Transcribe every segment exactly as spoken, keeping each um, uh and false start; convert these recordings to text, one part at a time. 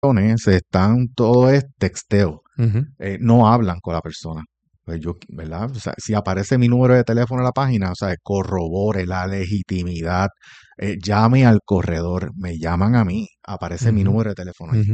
se están, todo es texteo, Ujú. eh, no hablan con la persona. Pues yo, ¿verdad? O sea, si aparece mi número de teléfono en la página, o sea, corrobore la legitimidad, eh, llame al corredor, me llaman a mí, aparece mi Ujú. número de teléfono allí. Ujú.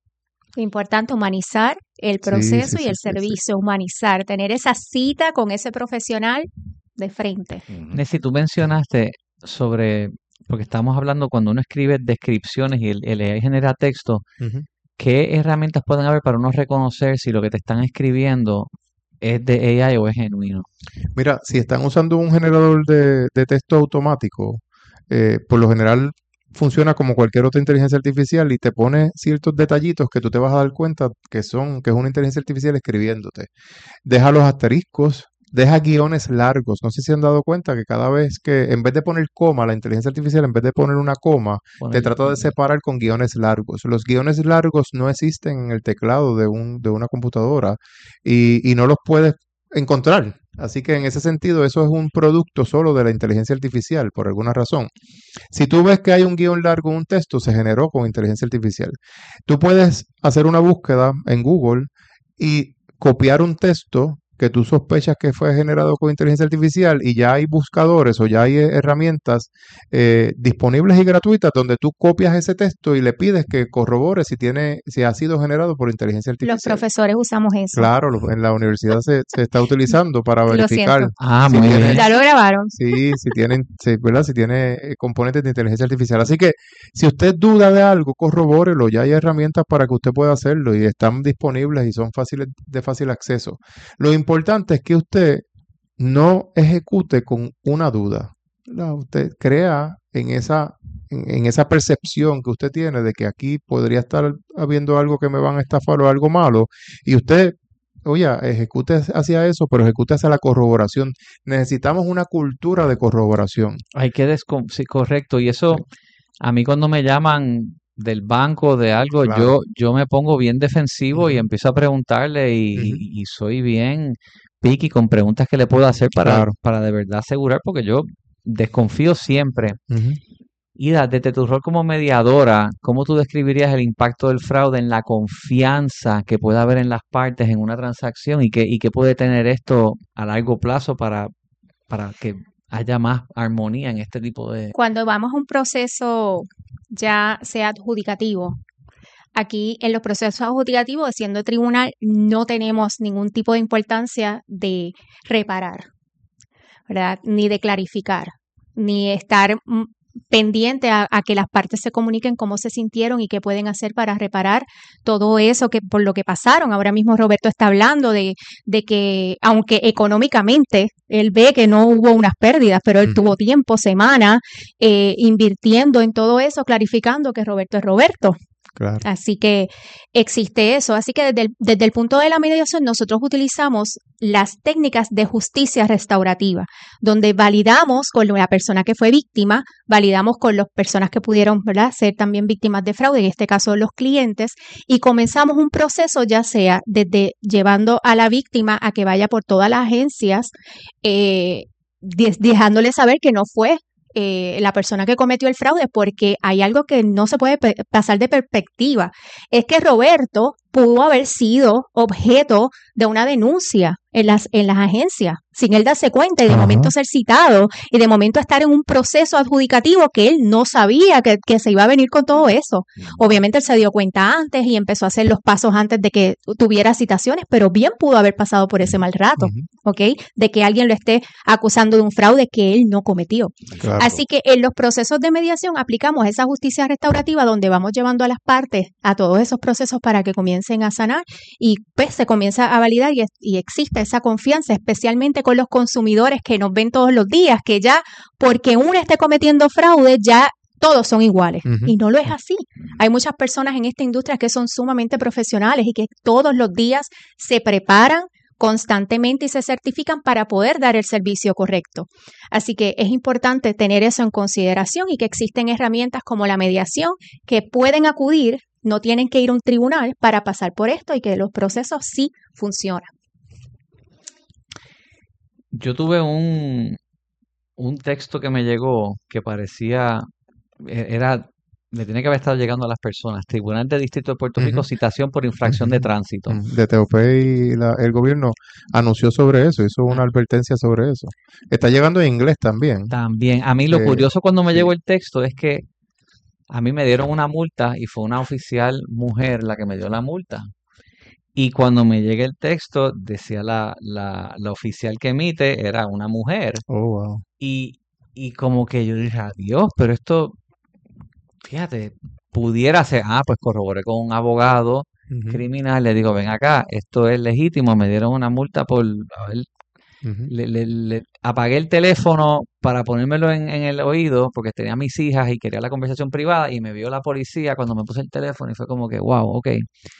Importante humanizar el Sí, sí, proceso y sí, el sí, sí. servicio, humanizar, tener esa cita con ese profesional de frente. Ujú. Nessie, tú mencionaste sobre, porque estamos hablando cuando uno escribe descripciones y el, el A I genera texto, Ujú. ¿qué herramientas pueden haber para uno reconocer si lo que te están escribiendo es de A I o es genuino? Mira, si están usando un generador de, de texto automático, eh, por lo general funciona como cualquier otra inteligencia artificial y te pone ciertos detallitos que tú te vas a dar cuenta que son, que es una inteligencia artificial escribiéndote. Deja los asteriscos, deja guiones largos. No sé si han dado cuenta que cada vez que, en vez de poner coma, la inteligencia artificial, en vez de poner una coma, te Poner- trata de separar con guiones largos. Los guiones largos no existen en el teclado de, un, de una computadora y, y no los puedes encontrar. Así que en ese sentido, eso es un producto solo de la inteligencia artificial, por alguna razón. Si tú ves que hay un guión largo en un texto, se generó con inteligencia artificial. Tú puedes hacer una búsqueda en Google y copiar un texto que tú sospechas que fue generado con inteligencia artificial y ya hay buscadores o ya hay eh, herramientas eh, disponibles y gratuitas donde tú copias ese texto y le pides que corrobore si tiene, si ha sido generado por inteligencia Los artificial. profesores usamos eso. Claro, lo- en la universidad se, se está utilizando para Lo verificar siento. Ah, si muy tiene, bien. Ya lo grabaron. sí, si tienen, sí, ¿verdad? Si tiene eh, componentes de inteligencia artificial. Así que si usted duda de algo, corrobórelo. Ya hay herramientas para que usted pueda hacerlo y están disponibles y son fáciles de fácil acceso. Lo importante es que usted no ejecute con una duda. ¿Verdad? Usted crea en esa, en, en esa percepción que usted tiene de que aquí podría estar habiendo algo que me van a estafar o algo malo, y usted, oye, ejecute hacia eso, pero ejecute hacia la corroboración. Necesitamos una cultura de corroboración. Hay que descon... Sí, correcto. Y eso, Sí, a mí cuando me llaman del banco de algo, claro. yo, yo me pongo bien defensivo y Ujú, empiezo a preguntarle y, ujú, y- y soy bien picky con preguntas que le puedo hacer para, claro. para de verdad asegurar, porque yo desconfío siempre. Ujú. Ida, desde tu rol como mediadora, ¿cómo tú describirías el impacto del fraude en la confianza que puede haber en las partes en una transacción y que, y que puede tener esto a largo plazo para, para que haya más armonía en este tipo de... Cuando vamos a un proceso ya sea adjudicativo, aquí en los procesos adjudicativos, siendo tribunal, no tenemos ningún tipo de importancia de reparar, ¿verdad? Ni de clarificar, ni estar mm, pendiente a, a que las partes se comuniquen cómo se sintieron y qué pueden hacer para reparar todo eso que por lo que pasaron. Ahora mismo Roberto está hablando de, de que aunque económicamente él ve que no hubo unas pérdidas, pero él Ujú. tuvo tiempo, semanas, eh, invirtiendo en todo eso, clarificando que Roberto es Roberto. Claro. Así que existe eso. Así que desde el, desde el punto de la mediación nosotros utilizamos las técnicas de justicia restaurativa, donde validamos con la persona que fue víctima, validamos con las personas que pudieron, ¿verdad?, ser también víctimas de fraude, en este caso los clientes, y comenzamos un proceso ya sea desde llevando a la víctima a que vaya por todas las agencias, eh, de- dejándole saber que no fue eh, la persona que cometió el fraude, porque hay algo que no se puede pe- pasar de perspectiva. Es que Roberto pudo haber sido objeto de una denuncia en las, en las agencias, sin él darse cuenta y de Ajá. momento ser citado y de momento estar en un proceso adjudicativo que él no sabía que, que se iba a venir con todo eso. Obviamente él se dio cuenta antes y empezó a hacer los pasos antes de que tuviera citaciones, pero bien pudo haber pasado por ese mal rato, Ujú. ¿ok? De que alguien lo esté acusando de un fraude que él no cometió. Claro. Así que en los procesos de mediación aplicamos esa justicia restaurativa donde vamos llevando a las partes a todos esos procesos para que comiencen a sanar y pues se comienza a validar y, y existe esa confianza, especialmente con los consumidores que nos ven todos los días, que ya porque uno esté cometiendo fraude ya todos son iguales. Ujú. Y no lo es así. Hay muchas personas en esta industria que son sumamente profesionales y que todos los días se preparan constantemente y se certifican para poder dar el servicio correcto. Así que es importante tener eso en consideración y que existen herramientas como la mediación que pueden acudir, no tienen que ir a un tribunal para pasar por esto y que los procesos sí funcionan. Yo tuve un, un texto que me llegó que parecía, e- era le tiene que haber estado llegando a las personas. Tribunal de Distrito de Puerto Rico, Ujú. citación por infracción de tránsito. Mm, De T O P y la- el gobierno anunció sobre eso, hizo una advertencia sobre eso. Está llegando en inglés también. También, a mí lo Eh, curioso cuando me sí. llegó el texto es que a mí me dieron una multa y fue una oficial mujer la que me dio la multa. Y cuando me llega el texto, decía la, la, la oficial que emite, era una mujer. Oh, wow. Y, y como que yo dije, adiós, pero esto, fíjate, pudiera ser, ah, pues corroboré con un abogado Ujú, criminal, le digo, ven acá, esto es legítimo, me dieron una multa por, a ver, ujú. le, le- le- apagué el teléfono para ponérmelo en, en el oído porque tenía a mis hijas y quería la conversación privada y me vio la policía cuando me puse el teléfono y fue como que, wow, ok,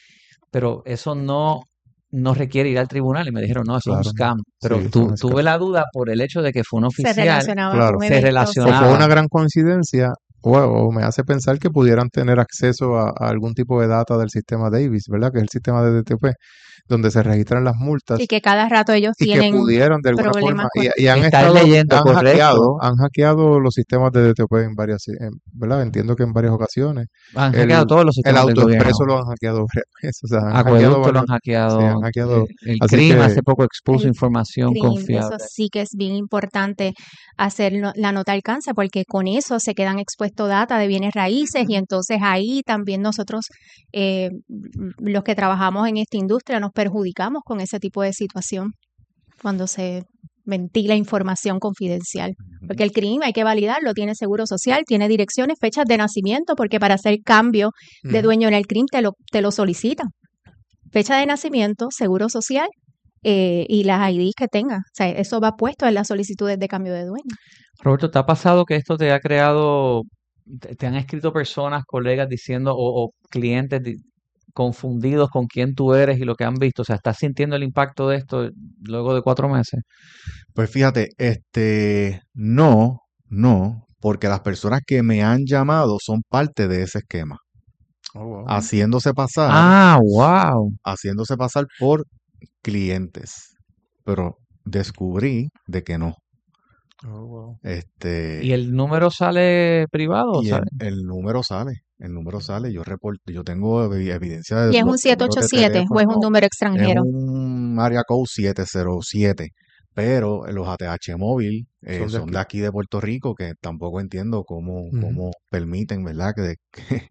pero eso no, no requiere ir al tribunal y me dijeron, no, eso es un Claro, scam, sí, pero eso tu- es un tuve scam. la duda por el hecho de que fue un Se oficial, relacionaba Claro. con un se evento, O relacionaba. fue sí. una gran coincidencia, o, o me hace pensar que pudieran tener acceso a, a algún tipo de data del sistema Davis, ¿verdad? Que es el sistema de D T P, donde se registran las multas Y que cada rato ellos y que tienen pudieran de alguna problemas forma, con... y, y han Estás estado, leyendo, han correcto. hackeado, han hackeado los sistemas de D T P en varias, en- ¿verdad? Entiendo que en varias ocasiones. Han El, hackeado todos los el sistemas del autoexpreso gobierno. lo han hackeado varias veces, o sea, han hackeado Acueducto lo han varios, sí, han hackeado. hackeado, eh, El así CRIM que, hace poco expuso El información CRIM, eso confiable. sí que es bien importante hacer no- la nota al alcance porque con eso se quedan expuestos data de bienes raíces y entonces ahí también nosotros, eh, los que trabajamos en esta industria, nos perjudicamos con ese tipo de situación cuando se ventila información confidencial. Porque el crimen hay que validarlo, tiene seguro social, tiene direcciones, fechas de nacimiento, porque para hacer cambio de ujú, dueño en el crimen te lo, te lo solicitan. Fecha de nacimiento, seguro social eh, y las I Ds que tenga. O sea, eso va puesto en las solicitudes de cambio de dueño. Roberto, ¿te ha pasado que esto te ha creado, te, te han escrito personas, colegas diciendo, o, o clientes di- confundidos con quién tú eres y lo que han visto? O sea, ¿estás sintiendo el impacto de esto luego de cuatro meses? Pues fíjate, este, no, no, porque las personas que me han llamado son parte de ese esquema, oh, wow. haciéndose pasar, Ah, wow. haciéndose pasar por clientes, pero descubrí de que no. Oh, wow. ¿Y Este, el número sale privado o y sale? el, el número sale, el número sale, yo reporto, yo tengo evi- evidencia de Y es los un números siete de ocho siete teléfono, o es un no, número es extranjero. un área code siete cero siete, pero los A T H móvil eh, Son de son aquí. de aquí de Puerto Rico, que tampoco entiendo cómo, Ujú. cómo permiten, ¿verdad? Que, que,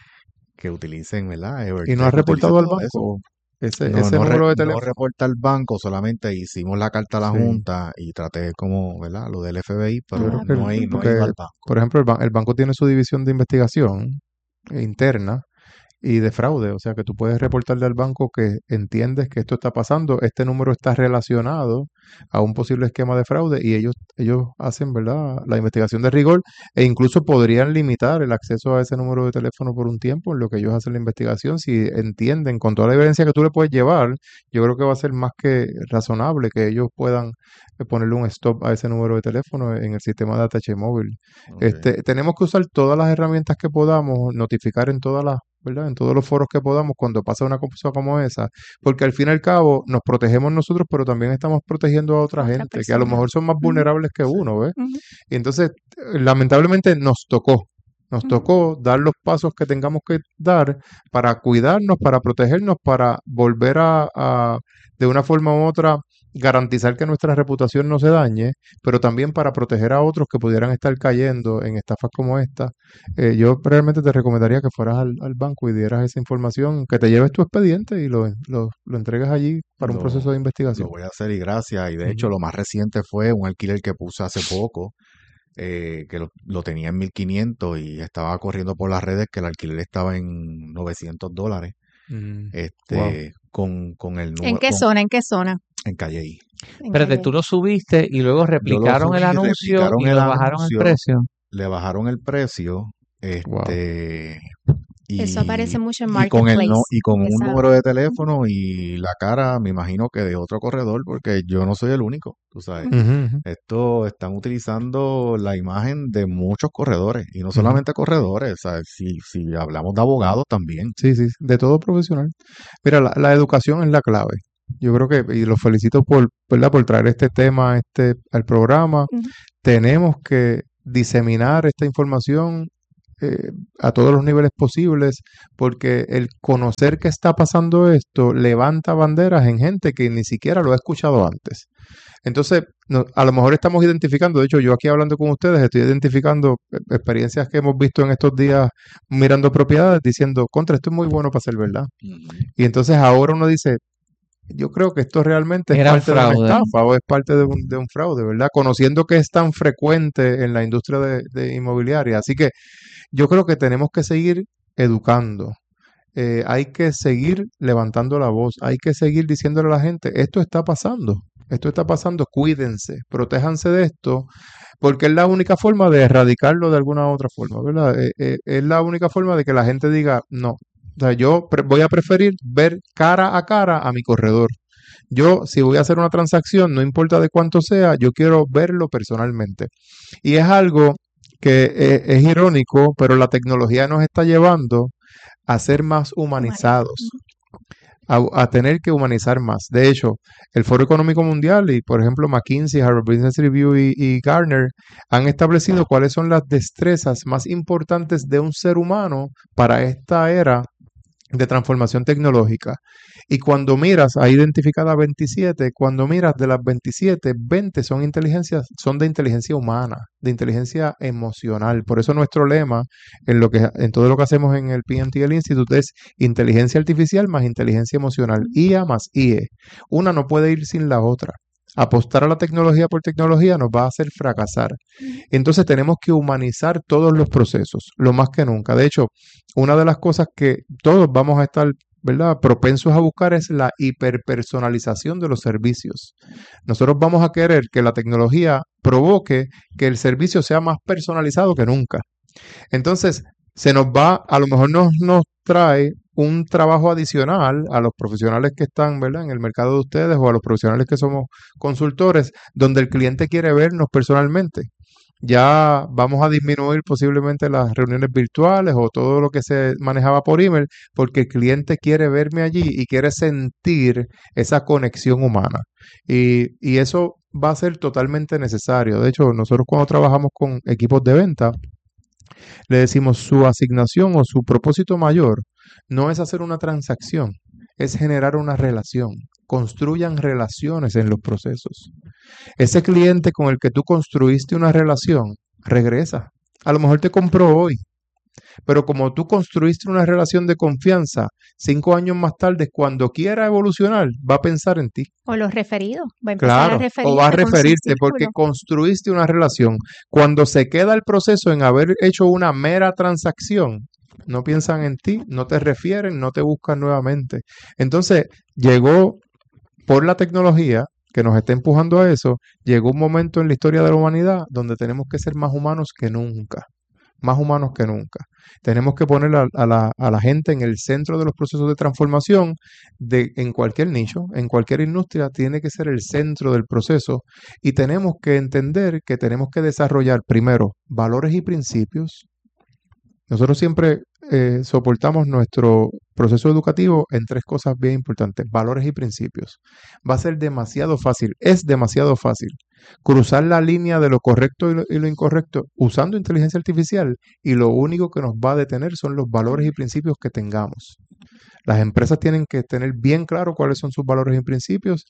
que utilicen, ¿verdad? ¿Y no Evertec, has utilice reportado al todo eso. banco ese, No, ese no, re- número de no teléfono? reporta al banco, solamente hicimos la carta a la Sí, Junta y traté como, ¿verdad? Lo del F B I, yo pero creo Ah, que, el- no he, no he ido porque, al banco. por ejemplo, el, ban- el banco tiene su división de investigación interna y de fraude, o sea que tú puedes reportarle al banco que entiendes que esto está pasando, este número está relacionado a un posible esquema de fraude y ellos, ellos hacen, ¿verdad?, la investigación de rigor e incluso podrían limitar el acceso a ese número de teléfono por un tiempo en lo que ellos hacen la investigación. Si entienden con toda la evidencia que tú le puedes llevar, yo creo que va a ser más que razonable que ellos puedan eh, ponerle un stop a ese número de teléfono en el sistema de A T H móvil. Ok. Este, tenemos que usar todas las herramientas que podamos, notificar en todas las, ¿verdad? En todos los foros que podamos cuando pasa una cosa como esa, porque al fin y al cabo nos protegemos nosotros, pero también estamos protegiendo a otra Otra gente, que a lo persona. mejor son más Ujú, vulnerables que Sí. uno, ¿ves? ujú, Y entonces, eh, lamentablemente nos tocó, nos ujú. tocó dar los pasos que tengamos que dar para cuidarnos, para protegernos, para volver a, a, de una forma u otra, garantizar que nuestra reputación no se dañe, pero también para proteger a otros que pudieran estar cayendo en estafas como esta. Eh, yo realmente te recomendaría que fueras al, al banco y dieras esa información, que te lleves tu expediente y lo, lo, lo entregues allí para un proceso Lo, de lo investigación. voy a hacer y gracias. Y de hecho, Ujú. lo más reciente fue un alquiler que puse hace poco, eh, que lo, lo tenía en mil quinientos y estaba corriendo por las redes que el alquiler estaba en novecientos dólares. Mm, wow. Este, con, con el ¿En número, qué con, zona? ¿En qué zona? en Calley. En Espérate, Calle. tú lo subiste y luego Yo lo replicaron el subí, anuncio replicaron y el lo bajaron el anuncio, precio. le bajaron el precio, Wow. este, Eso aparece y, mucho en y con el no, Marketplace. y con En un esa... número de Ujú, teléfono y la cara, me imagino que de otro corredor, porque yo no soy el único, tú sabes. ujú. Ujú, ujú, Esto están utilizando la imagen de muchos corredores y no ujú. solamente corredores, ¿sabes? Si, si hablamos de abogados también. Sí, sí, de todo profesional. Mira, la, la educación es la clave. Yo creo que, y los felicito por, ¿verdad?, por traer este tema este, al programa. Ujú. Tenemos que diseminar esta información eh, a todos los niveles posibles, porque el conocer que está pasando esto levanta banderas en gente que ni siquiera lo ha escuchado antes. Entonces, no, a lo mejor estamos identificando, de hecho yo aquí hablando con ustedes estoy identificando eh, experiencias que hemos visto en estos días mirando propiedades, diciendo, contra, esto es muy bueno para ser verdad. Ujú. Y entonces ahora uno dice, yo creo que esto realmente es Era un parte de una fraude. estafa o es parte de un, de un fraude, ¿verdad? Conociendo que es tan frecuente en la industria de, de inmobiliaria. Así que yo creo que tenemos que seguir educando. Eh, hay que seguir levantando la voz, hay que seguir diciéndole a la gente, esto está pasando, esto está pasando, cuídense, protéjanse de esto, porque es la única forma de erradicarlo de alguna otra forma, ¿verdad? Eh, eh, es la única forma de que la gente diga, no, o sea, yo pre- voy a preferir ver cara a cara a mi corredor. Yo, si voy a hacer una transacción, no importa de cuánto sea, yo quiero verlo personalmente. Y es algo que eh, es irónico, pero la tecnología nos está llevando a ser más humanizados, a, a tener que humanizar más. De hecho, el Foro Económico Mundial y, por ejemplo, McKinsey, Harvard Business Review y, y Gartner han establecido cuáles son las destrezas más importantes de un ser humano para esta era de transformación tecnológica. Y cuando miras, hay identificada veintisiete, cuando miras de las veintisiete, veinte son inteligencias, son de inteligencia humana, de inteligencia emocional. Por eso nuestro lema en lo que en todo lo que hacemos en el P M T L Institute es inteligencia artificial más inteligencia emocional, I A más I E. Una no puede ir sin la otra. Apostar a la tecnología por tecnología nos va a hacer fracasar. Entonces tenemos que humanizar todos los procesos, lo más que nunca. De hecho, una de las cosas que todos vamos a estar, ¿verdad?, propensos a buscar es la hiperpersonalización de los servicios. Nosotros vamos a querer que la tecnología provoque que el servicio sea más personalizado que nunca. Entonces, se nos va, a lo mejor nos, nos trae un trabajo adicional a los profesionales que están, ¿verdad?, en el mercado de ustedes o a los profesionales que somos consultores, donde el cliente quiere vernos personalmente. Ya vamos a disminuir posiblemente las reuniones virtuales o todo lo que se manejaba por email, porque el cliente quiere verme allí y quiere sentir esa conexión humana. Y, y eso va a ser totalmente necesario. De hecho, nosotros cuando trabajamos con equipos de venta, le decimos su asignación o su propósito mayor no es hacer una transacción, es generar una relación. Construyan relaciones en los procesos. Ese cliente con el que tú construiste una relación, regresa. A lo mejor te compró hoy, pero como tú construiste una relación de confianza, cinco años más tarde, cuando quiera evolucionar, va a pensar en ti. O los referidos. Va a empezar a Claro, o referirse va a con su referirte porque círculo. construiste una relación. Cuando se queda el proceso en haber hecho una mera transacción, no piensan en ti, no te refieren, no te buscan nuevamente. Entonces, llegó por la tecnología que nos está empujando a eso, llegó un momento en la historia de la humanidad donde tenemos que ser más humanos que nunca, más humanos que nunca. Tenemos que poner a, a la, a la gente en el centro de los procesos de transformación de, en cualquier nicho, en cualquier industria, tiene que ser el centro del proceso y tenemos que entender que tenemos que desarrollar primero valores y principios. Nosotros siempre eh, soportamos nuestro proceso educativo en tres cosas bien importantes, valores y principios. Va a ser demasiado fácil, es demasiado fácil cruzar la línea de lo correcto y lo, y lo incorrecto usando inteligencia artificial y lo único que nos va a detener son los valores y principios que tengamos. Las empresas tienen que tener bien claro cuáles son sus valores y principios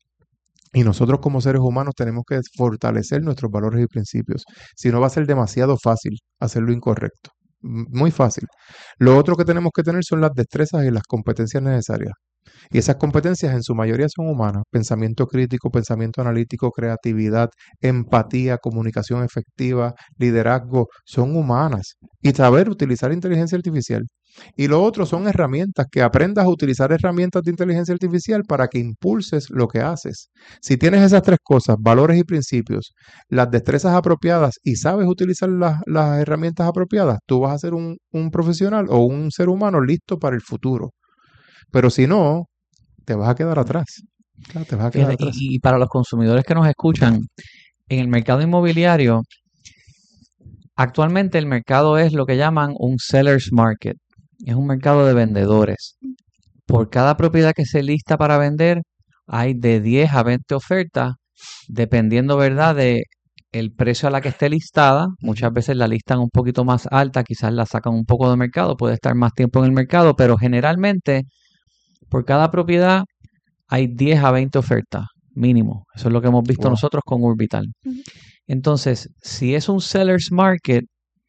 y nosotros como seres humanos tenemos que fortalecer nuestros valores y principios. Si no va a ser demasiado fácil hacer lo incorrecto. Muy fácil. Lo otro que tenemos que tener son las destrezas y las competencias necesarias. Y esas competencias en su mayoría son humanas. Pensamiento crítico, pensamiento analítico, creatividad, empatía, comunicación efectiva, liderazgo, son humanas. Y saber utilizar inteligencia artificial. Y lo otro son herramientas, que aprendas a utilizar herramientas de inteligencia artificial para que impulses lo que haces. Si tienes esas tres cosas, valores y principios, las destrezas apropiadas y sabes utilizar las, las herramientas apropiadas, tú vas a ser un, un profesional o un ser humano listo para el futuro. Pero si no, te vas a quedar atrás. Claro, te vas a quedar Fíjate, atrás. y, y para los consumidores que nos escuchan, en el mercado inmobiliario, actualmente el mercado es lo que llaman un seller's market. Es un mercado de vendedores. Por cada propiedad que se lista para vender, hay de diez a veinte ofertas, dependiendo, ¿verdad?, de el precio a la que esté listada. Muchas veces la listan un poquito más alta, quizás la sacan un poco de mercado, puede estar más tiempo en el mercado, pero generalmente por cada propiedad hay diez a veinte ofertas mínimo. Eso es lo que hemos visto Wow. nosotros con Urbital. Ujú. Entonces, si es un seller's market,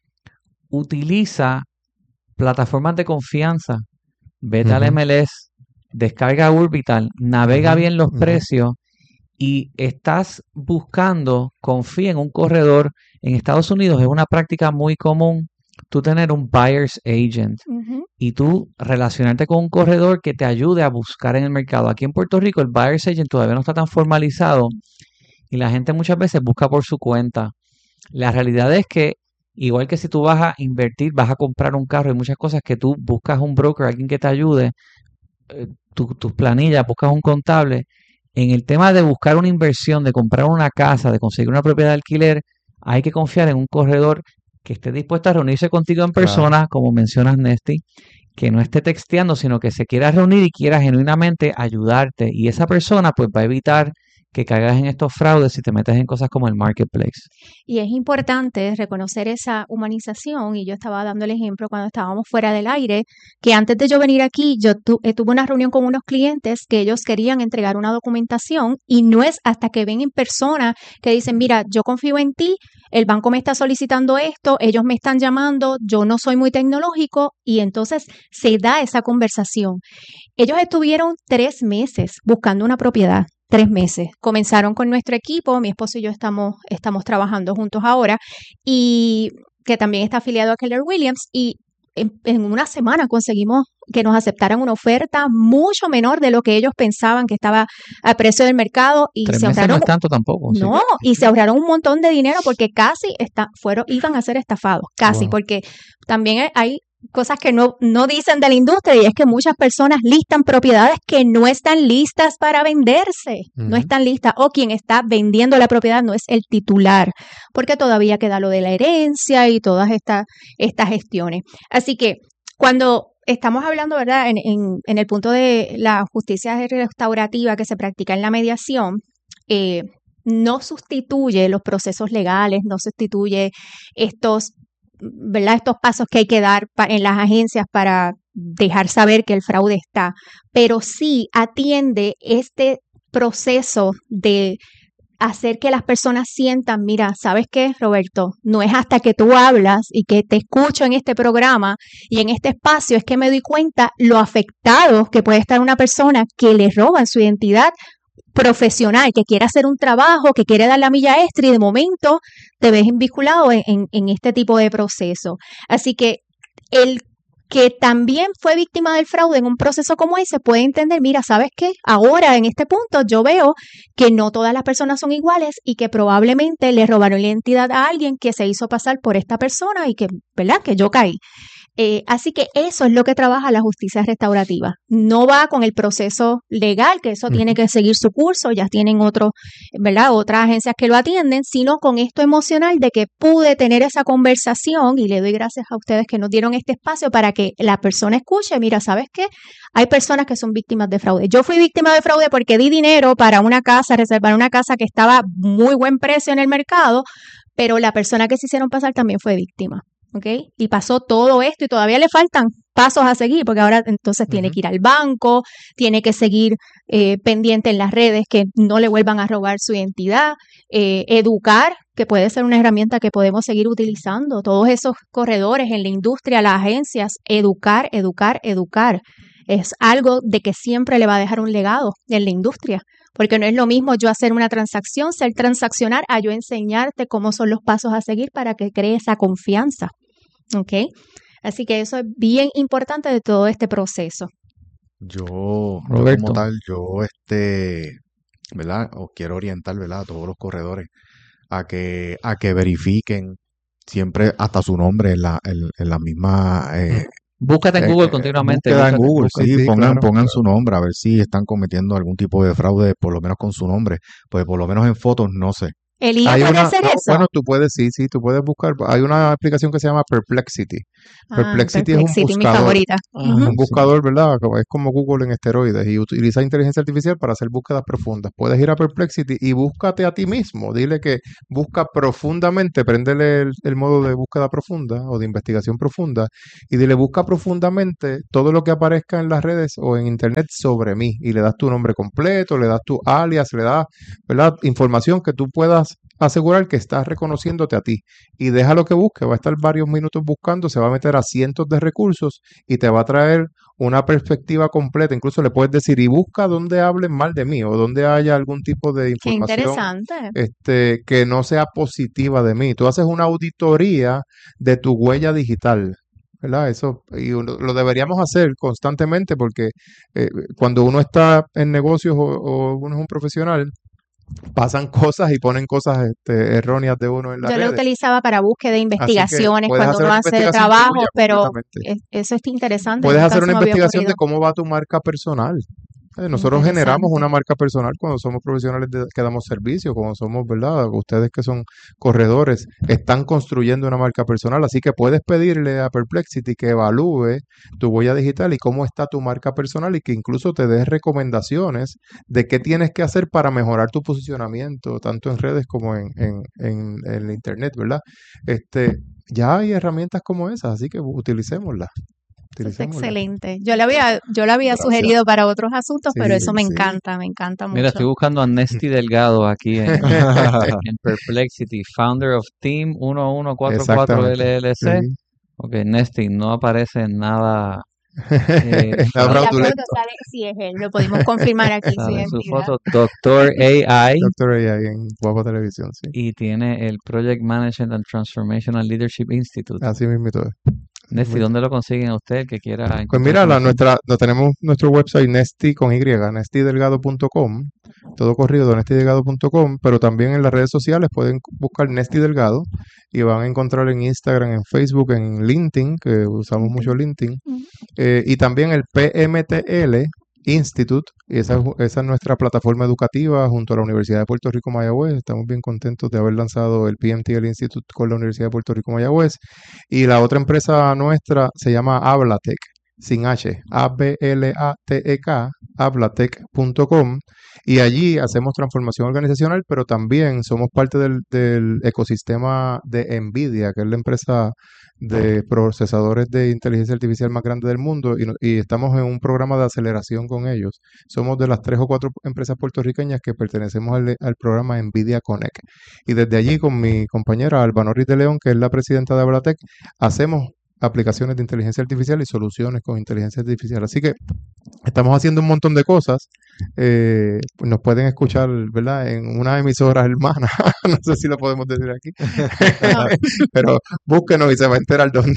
utiliza plataformas de confianza. Vete al Ujú. M L S, descarga Urbital, navega Ujú, bien los ujú. precios y estás buscando, confía en un corredor. En Estados Unidos es una práctica muy común tú tener un buyer's agent Ujú. y tú relacionarte con un corredor que te ayude a buscar en el mercado. Aquí en Puerto Rico el buyer's agent todavía no está tan formalizado y la gente muchas veces busca por su cuenta. La realidad es que igual que si tú vas a invertir, vas a comprar un carro, hay muchas cosas que tú buscas un broker, alguien que te ayude, eh, tu- tus planillas, buscas un contable. En el tema de buscar una inversión, de comprar una casa, de conseguir una propiedad de alquiler, hay que confiar en un corredor que esté dispuesto a reunirse contigo en Claro. persona, como mencionas, Nesty, que no esté texteando, sino que se quiera reunir y quiera genuinamente ayudarte. Y esa persona pues va a evitar que caigas en estos fraudes si te metes en cosas como el marketplace. Y es importante reconocer esa humanización, y yo estaba dando el ejemplo cuando estábamos fuera del aire, que antes de yo venir aquí, yo tu- eh, tuve una reunión con unos clientes que ellos querían entregar una documentación y no es hasta que ven en persona que dicen, mira, yo confío en ti, el banco me está solicitando esto, ellos me están llamando, yo no soy muy tecnológico y entonces se da esa conversación. Ellos estuvieron tres meses buscando una propiedad, tres meses. Comenzaron con nuestro equipo, mi esposo y yo estamos, estamos trabajando juntos ahora, y que también está afiliado a Keller Williams, y en, en una semana conseguimos que nos aceptaran una oferta mucho menor de lo que ellos pensaban que estaba a precio del mercado, y Tres se meses no ahorraron es tanto tampoco, ¿sí? no, y se ahorraron un montón de dinero porque casi está, fueron, iban a ser estafados, casi, Wow. porque también hay cosas que no, no dicen de la industria, y es que muchas personas listan propiedades que no están listas para venderse, no Ujú. están listas, o quien está vendiendo la propiedad no es el titular, porque todavía queda lo de la herencia y todas estas estas gestiones. Así que cuando estamos hablando, ¿verdad?, en, en, en el punto de la justicia restaurativa que se practica en la mediación, eh, no sustituye los procesos legales, no sustituye estos, ¿verdad?, estos pasos que hay que dar pa- en las agencias para dejar saber que el fraude está, pero sí atiende este proceso de hacer que las personas sientan, mira, ¿sabes qué, Roberto? No es hasta que tú hablas y que te escucho en este programa y en este espacio es que me doy cuenta lo afectado que puede estar una persona que le roban su identidad profesional, que quiere hacer un trabajo, que quiere dar la milla extra, y de momento te ves vinculado en, en, en este tipo de proceso. Así que el que también fue víctima del fraude en un proceso como ese puede entender, mira, ¿sabes qué? Ahora en este punto yo veo que no todas las personas son iguales y que probablemente le robaron la identidad a alguien que se hizo pasar por esta persona y que, ¿verdad?, que yo caí. Eh, así que eso es lo que trabaja la justicia restaurativa. No va con el proceso legal, que eso Ujú. tiene que seguir su curso, ya tienen otro, ¿verdad?, otras agencias que lo atienden, sino con esto emocional de que pude tener esa conversación, y le doy gracias a ustedes que nos dieron este espacio para que la persona escuche, mira, ¿sabes qué? Hay personas que son víctimas de fraude. Yo fui víctima de fraude porque di dinero para una casa, reservar una casa que estaba muy buen precio en el mercado, pero la persona que se hicieron pasar también fue víctima. ¿Ok? Y pasó todo esto y todavía le faltan pasos a seguir, porque ahora entonces tiene Ujú. que ir al banco, tiene que seguir eh, pendiente en las redes que no le vuelvan a robar su identidad, eh, educar, que puede ser una herramienta que podemos seguir utilizando, todos esos corredores en la industria, las agencias, educar, educar, educar. Es algo de que siempre le va a dejar un legado en la industria, porque no es lo mismo yo hacer una transacción, ser transaccionar, a yo enseñarte cómo son los pasos a seguir para que crees esa confianza. ¿Ok? Así que eso es bien importante de todo este proceso. Yo, yo Roberto. como tal, yo este, ¿verdad? Os quiero orientar, ¿verdad?, a todos los corredores a que, a que verifiquen siempre hasta su nombre en la, en, en la misma eh, Búscate en eh, Google eh, continuamente. búsqueda en Búscate. Google, busca- sí, sí, pongan, claro, pongan claro. su nombre a ver si están cometiendo algún tipo de fraude, por lo menos con su nombre, pues por lo menos en fotos no sé. Elías Hay puede una, hacer no, eso. bueno, tú puedes, sí, sí, tú puedes buscar. Hay una aplicación que se llama Perplexity. Ah, Perplexity es un Perplexity, mi buscador. favorita. Ajá, Ujú. Un sí. buscador, ¿verdad? Como- Es como Google en esteroides y utiliza inteligencia artificial para hacer búsquedas profundas. Puedes ir a Perplexity y búscate a ti mismo. Dile que busca profundamente, préndele el, el modo de búsqueda profunda o de investigación profunda y dile busca profundamente todo lo que aparezca en las redes o en internet sobre mí y le das tu nombre completo, le das tu alias, le das, ¿verdad? Información que tú puedas asegurar que estás reconociéndote a ti y déjalo que busque, va a estar varios minutos buscando, se va a meter a cientos de recursos y te va a traer una perspectiva completa. Incluso le puedes decir, y busca donde hablen mal de mí o donde haya algún tipo de Qué información interesante. este, que no sea positiva de mí. Tú haces una auditoría de tu huella digital. ¿Verdad? Eso y uno- lo deberíamos hacer constantemente porque eh, cuando uno está en negocios o, o uno es un profesional, pasan cosas y ponen cosas este, erróneas de uno en las Yo lo redes. utilizaba para búsqueda de Así que investigaciones puedes cuando hacer uno una hace investigación trabajos, tuya pero completamente. es- eso está interesante, Puedes nunca hacer se una me había investigación de ocurrido. cómo va tu marca personal. Eh, Nosotros generamos Interesante. una marca personal cuando somos profesionales de- que damos servicio, cuando somos, ¿verdad? Ustedes que son corredores están construyendo una marca personal, así que puedes pedirle a Perplexity que evalúe tu huella digital y cómo está tu marca personal y que incluso te dé recomendaciones de qué tienes que hacer para mejorar tu posicionamiento, tanto en redes como en, en, en, en internet, ¿verdad? Este, ya hay herramientas como esas, así que utilicémoslas, Eso es utilicémoslas. excelente. Yo lo había, yo lo había Gracias. sugerido para otros asuntos, pero Sí, eso me sí. encanta, me encanta Mira, estoy mucho. buscando a Nesty Delgado aquí en, en Perplexity, founder of Team uno uno cuatro cuatro Exactamente. L L C. Sí. Ok, Nesty, no aparece nada. Eh, Nada Y la fraude- foto fraudulento. sale, sí es él, lo pudimos confirmar aquí, su Sale su identidad. foto, Doctor A I, Doctor A I en Guapo Televisión, sí. y tiene el Project Management and Transformational Leadership Institute. Así mismo es. Nesty, Muy- ¿dónde lo consiguen usted que quiera Pues encontrar mira, la, información? nuestra, no tenemos nuestro website Nesty con Y, nesty delgado punto com, todo corrido, nesty delgado punto com, pero también en las redes sociales pueden buscar Nesty Delgado y van a encontrar en Instagram, en Facebook, en LinkedIn, que usamos mucho LinkedIn, Ujú. eh, y también el P M T L Institute, y esa, es- esa es nuestra plataforma educativa junto a la Universidad de Puerto Rico Mayagüez. Estamos bien contentos de haber lanzado el P M T L Institute con la Universidad de Puerto Rico Mayagüez. Y la otra empresa nuestra se llama Hablatech, sin H, A B L A T E K, hablatech punto com. Y allí hacemos transformación organizacional, pero también somos parte del, del ecosistema de NVIDIA, que es la empresa de procesadores de inteligencia artificial más grande del mundo, y, no- y estamos en un programa de aceleración con ellos. Somos de las tres o cuatro empresas puertorriqueñas que pertenecemos al, al programa NVIDIA Connect. Y desde allí, con mi compañera Alba Norris de León, que es la presidenta de Hablatech, hacemos aplicaciones de inteligencia artificial y soluciones con inteligencia artificial. Así que estamos haciendo un montón de cosas. Eh, pues nos pueden escuchar, ¿verdad? En una emisora hermana. No sé si lo podemos decir aquí. No, Pero búsquenos y se va a enterar dónde.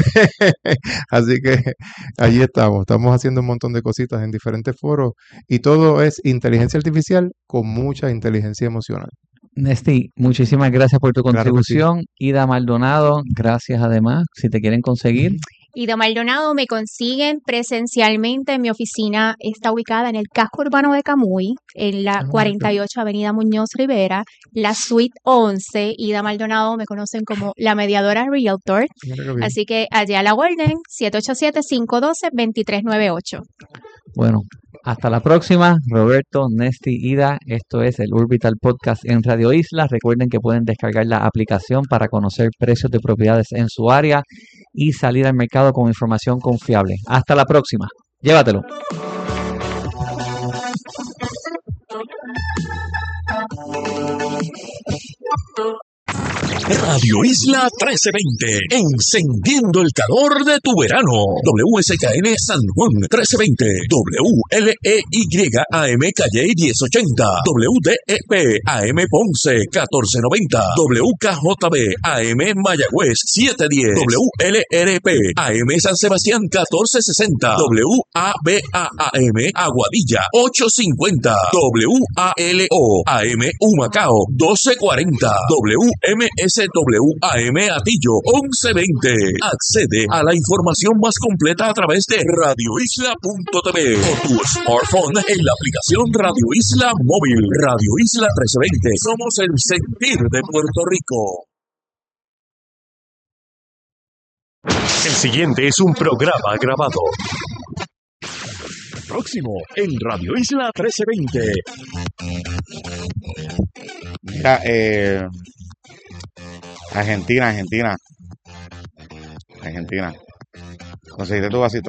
Así que allí estamos. Estamos haciendo un montón de cositas en diferentes foros y todo es inteligencia artificial con mucha inteligencia emocional. Nesty, muchísimas gracias por tu Claro que sí. contribución. Ida Maldonado, gracias además. Si te quieren conseguir, Ida Maldonado me consiguen presencialmente en mi oficina, está ubicada en el casco urbano de Camuy, en la Ah, cuarenta y ocho Avenida Muñoz Rivera, la suite once. Ida Maldonado me conocen como la mediadora Realtor, mira qué bien. así que allá a la orden, siete ocho siete, cinco uno dos, dos tres nueve ocho. bueno, hasta la próxima. Roberto, Nesty, Ida, esto es el Urbital Podcast en Radio Isla. Recuerden que pueden descargar la aplicación para conocer precios de propiedades en su área y salir al mercado con información confiable. Hasta la próxima. Llévatelo. Radio Isla trece veinte, encendiendo el calor de tu verano. W S K N San Juan trece veinte, W L E Y A M Calle diez ochenta, W D E P A M Ponce catorce noventa, W K J B A M Mayagüez setecientos diez, W L R P A M San Sebastián catorce sesenta, W A B A A M Aguadilla ochocientos cincuenta, W A L O A M Humacao doce cuarenta, W M S S W A M Atillo once veinte. Accede a la información más completa a través de radio isla punto t v o tu smartphone en la aplicación Radio Isla Móvil. Radio Isla trece veinte. Somos el sentir de Puerto Rico. El siguiente es un programa grabado. Próximo en Radio Isla trece veinte. Mira, eh, Argentina, Argentina. Argentina. ¿Conseguiste tu vasito?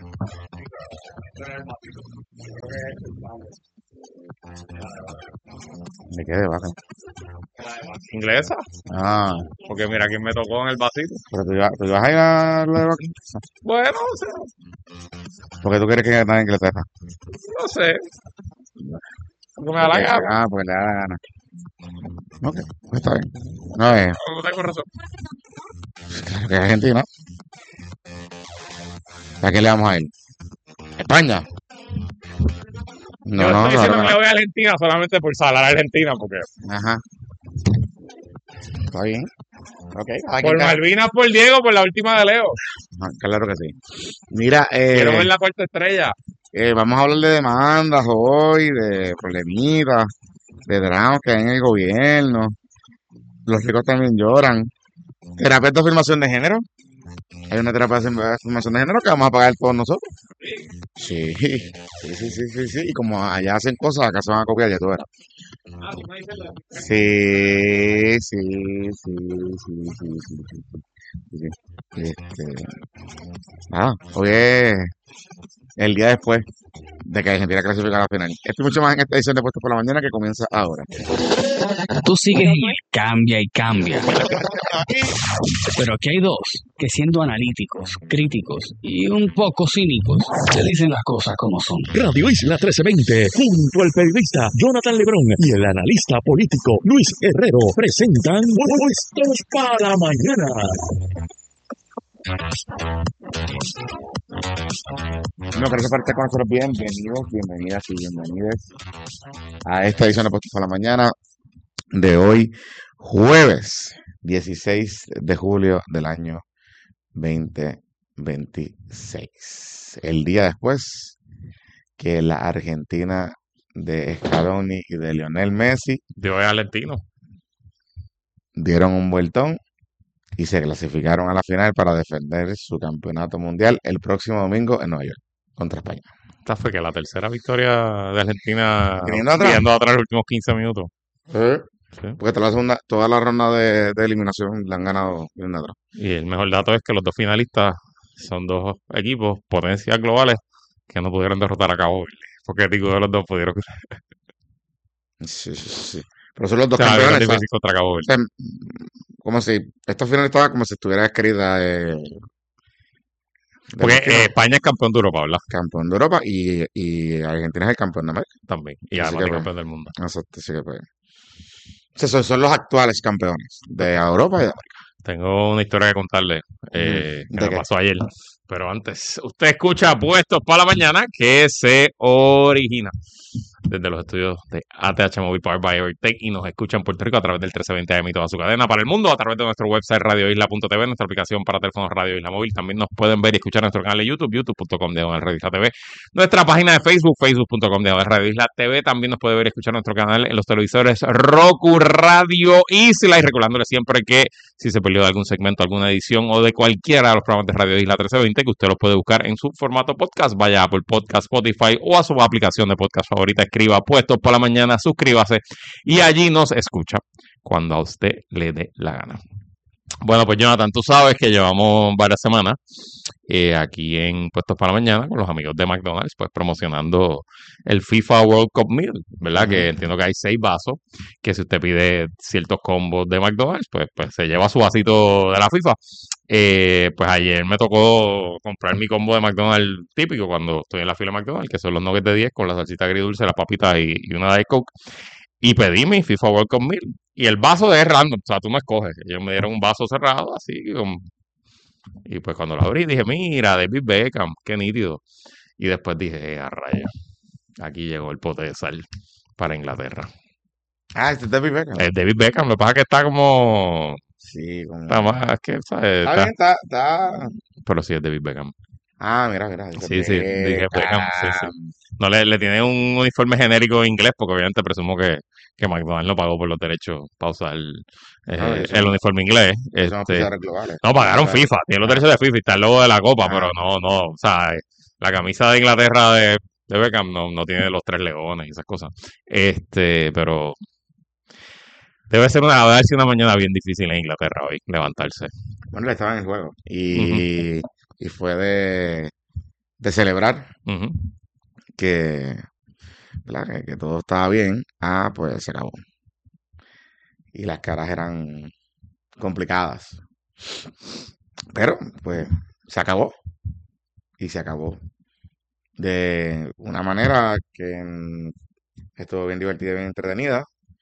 ¿De qué de vaca? Inglesa, Ah, porque mira quién me tocó en el vasito. pero tú, ibas- tú ibas a ir a la de vaca. Bueno, o sea, ¿Por qué tú quieres que gane en Inglaterra? no sé. No me da la Porque- gana. Ah, pues le da la gana. Ok, pues está bien. No, eh, No tengo razón. claro que es Argentina. ¿A qué le vamos a ir? ¿España? No, Yo no, estoy diciendo claro que que le voy a Argentina solamente por salar a Argentina, porque no. Ajá. Está bien. Ok, cada quien por cada- Malvinas, por Diego, por la última de Leo. Ah, claro que sí. Mira, eh, Quiero ver la cuarta estrella. eh, vamos a hablar de demandas hoy, de problemitas, de dramas que hay en el gobierno. Los ricos también lloran. Terapia de afirmación de género. Hay una terapia de afirmación de género que vamos a pagar todos nosotros. Sí, sí, sí, sí, sí, sí. Y como allá hacen cosas, acá se van a copiar, ya tú verás. Ah, tú me dices la- Sí, sí, sí, sí, sí, sí, sí, sí, sí. Este, nada, hoy es el día después de que Argentina clasifica a la final. Esto y mucho más en esta edición de Puestos por la Mañana que comienza ahora. Tú sigues en el cambia y cambia. Pero aquí hay dos que siendo analíticos, críticos y un poco cínicos, te dicen las cosas como son. Radio Isla trece veinte, junto al periodista Jonathan Lebrón y el analista político Luis Herrero, presentan Puestos para la Mañana. No, pero esa parte con nosotros, bienvenidos, bienvenidas y bienvenidos a esta edición de Puestos por la Mañana de hoy, jueves dieciséis de julio del año veinte veintiséis. El día después que la Argentina de Scaloni y de Lionel Messi Yo es argentino. dieron un vueltón y se clasificaron a la final para defender su campeonato mundial el próximo domingo en Nueva York contra España. Esta fue que la tercera victoria de Argentina Viniendo atrás. viendo atrás los últimos quince minutos. Sí. Porque toda la segunda, toda la ronda de, de eliminación la han ganado viendo atrás. Y el mejor dato es que los dos finalistas son dos equipos, potencias globales, que no pudieron derrotar a Cabo Verde. Porque digo de los dos pudieron. Sí, sí, sí. Pero son los dos O sea, era campeones. difícil contra Cabo O Verde. sea, como si esta final estaba como si estuviera escrita eh, de Porque último, eh, España es campeón de Europa, ¿verdad? campeón de Europa y, y Argentina es el campeón de América. También. Y Así además que de pues, campeón del mundo. exacto, así que pues. O sea, son, son los actuales campeones de Europa y de América. Tengo una historia que contarle eh, Mm, que ¿de me qué? pasó ayer. Pero antes, usted escucha Puestos para la Mañana, que se origina desde los estudios de A T H Móvil Powered by Evertech y nos escucha en Puerto Rico a través del trece veinte A M y toda su cadena para el mundo, a través de nuestro website radio isla punto t v, nuestra aplicación para teléfonos Radio Isla Móvil. También nos pueden ver y escuchar en nuestro canal de YouTube, youtube punto com diagonal Radio Isla T V, nuestra página de Facebook, facebook punto com diagonal Radio Isla T V. También nos puede ver y escuchar nuestro canal en los televisores Roku, Radio Isla, y recordándole siempre que si se perdió de algún segmento, alguna edición o de cualquiera de los programas de Radio Isla trece veinte, que usted los puede buscar en su formato podcast, vaya a Apple Podcast, Spotify o a su aplicación de podcast favorita, escriba Puestos por la Mañana, suscríbase y allí nos escucha cuando a usted le dé la gana. Bueno, pues Jonathan, tú sabes que llevamos varias semanas eh, aquí en Puestos para la Mañana con los amigos de McDonald's, pues promocionando el FIFA World Cup Meal, ¿verdad? Que entiendo que hay seis vasos, que si usted pide ciertos combos de McDonald's, pues, pues se lleva su vasito de la FIFA. Eh, pues ayer me tocó comprar mi combo de McDonald's típico cuando estoy en la fila de McDonald's, que son los nuggets de diez con la salsita agridulce, las papitas y, y una Diet Coke. Y pedí mi FIFA World Cup Meal. Y el vaso es random, o sea, tú me escoges. Ellos me dieron un vaso cerrado, así. Como... Y pues cuando lo abrí dije, mira, David Beckham, qué nítido. Y después dije, eh, a raya, aquí llegó el pote de sal para Inglaterra. Ah, este es David Beckham. Eh, David Beckham, lo que pasa es que está como... Sí, como... Está más, es que, ¿sabes? Está Está- bien, está, está... pero sí es David Beckham. Ah, mira, mira. dice Sí, sí, dije Beckham, sí, sí. Beckham. No le, le tiene un uniforme genérico inglés, porque obviamente presumo que, que McDonald's no pagó por los derechos para usar eh, No, ellos el son- uniforme inglés. Son Este, auspiciadores globales. no, pagaron O sea, FIFA, tiene los ah, derechos de FIFA y está el logo de la copa, ah, pero no, no, o sea, eh, la camisa de Inglaterra de, de Beckham no, no tiene los tres leones y esas cosas. Este, pero debe ser una, debe haber sido una mañana bien difícil en Inglaterra hoy, levantarse. Bueno, él estaba en el juego. Y, y fue de, de celebrar Ujú. que, ¿verdad? que, que todo estaba bien. Ah, pues se acabó. Y las caras eran complicadas. Pero, pues, se acabó. Y se acabó. De una manera que mm, estuvo bien divertida y bien entretenida.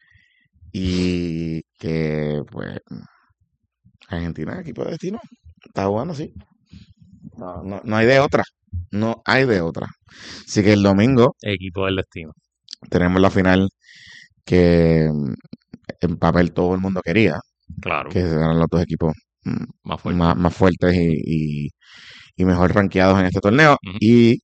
Y que, pues, Argentina, equipo de destino, está jugando así. No, no, no hay de otra. No hay de otra. Así que el domingo Equipo del destino. tenemos la final que mm, en papel todo el mundo quería, Claro, que eran los dos equipos mm, más fuerte. más, más fuertes y, y, y mejor rankeados en este torneo. Ujú. Y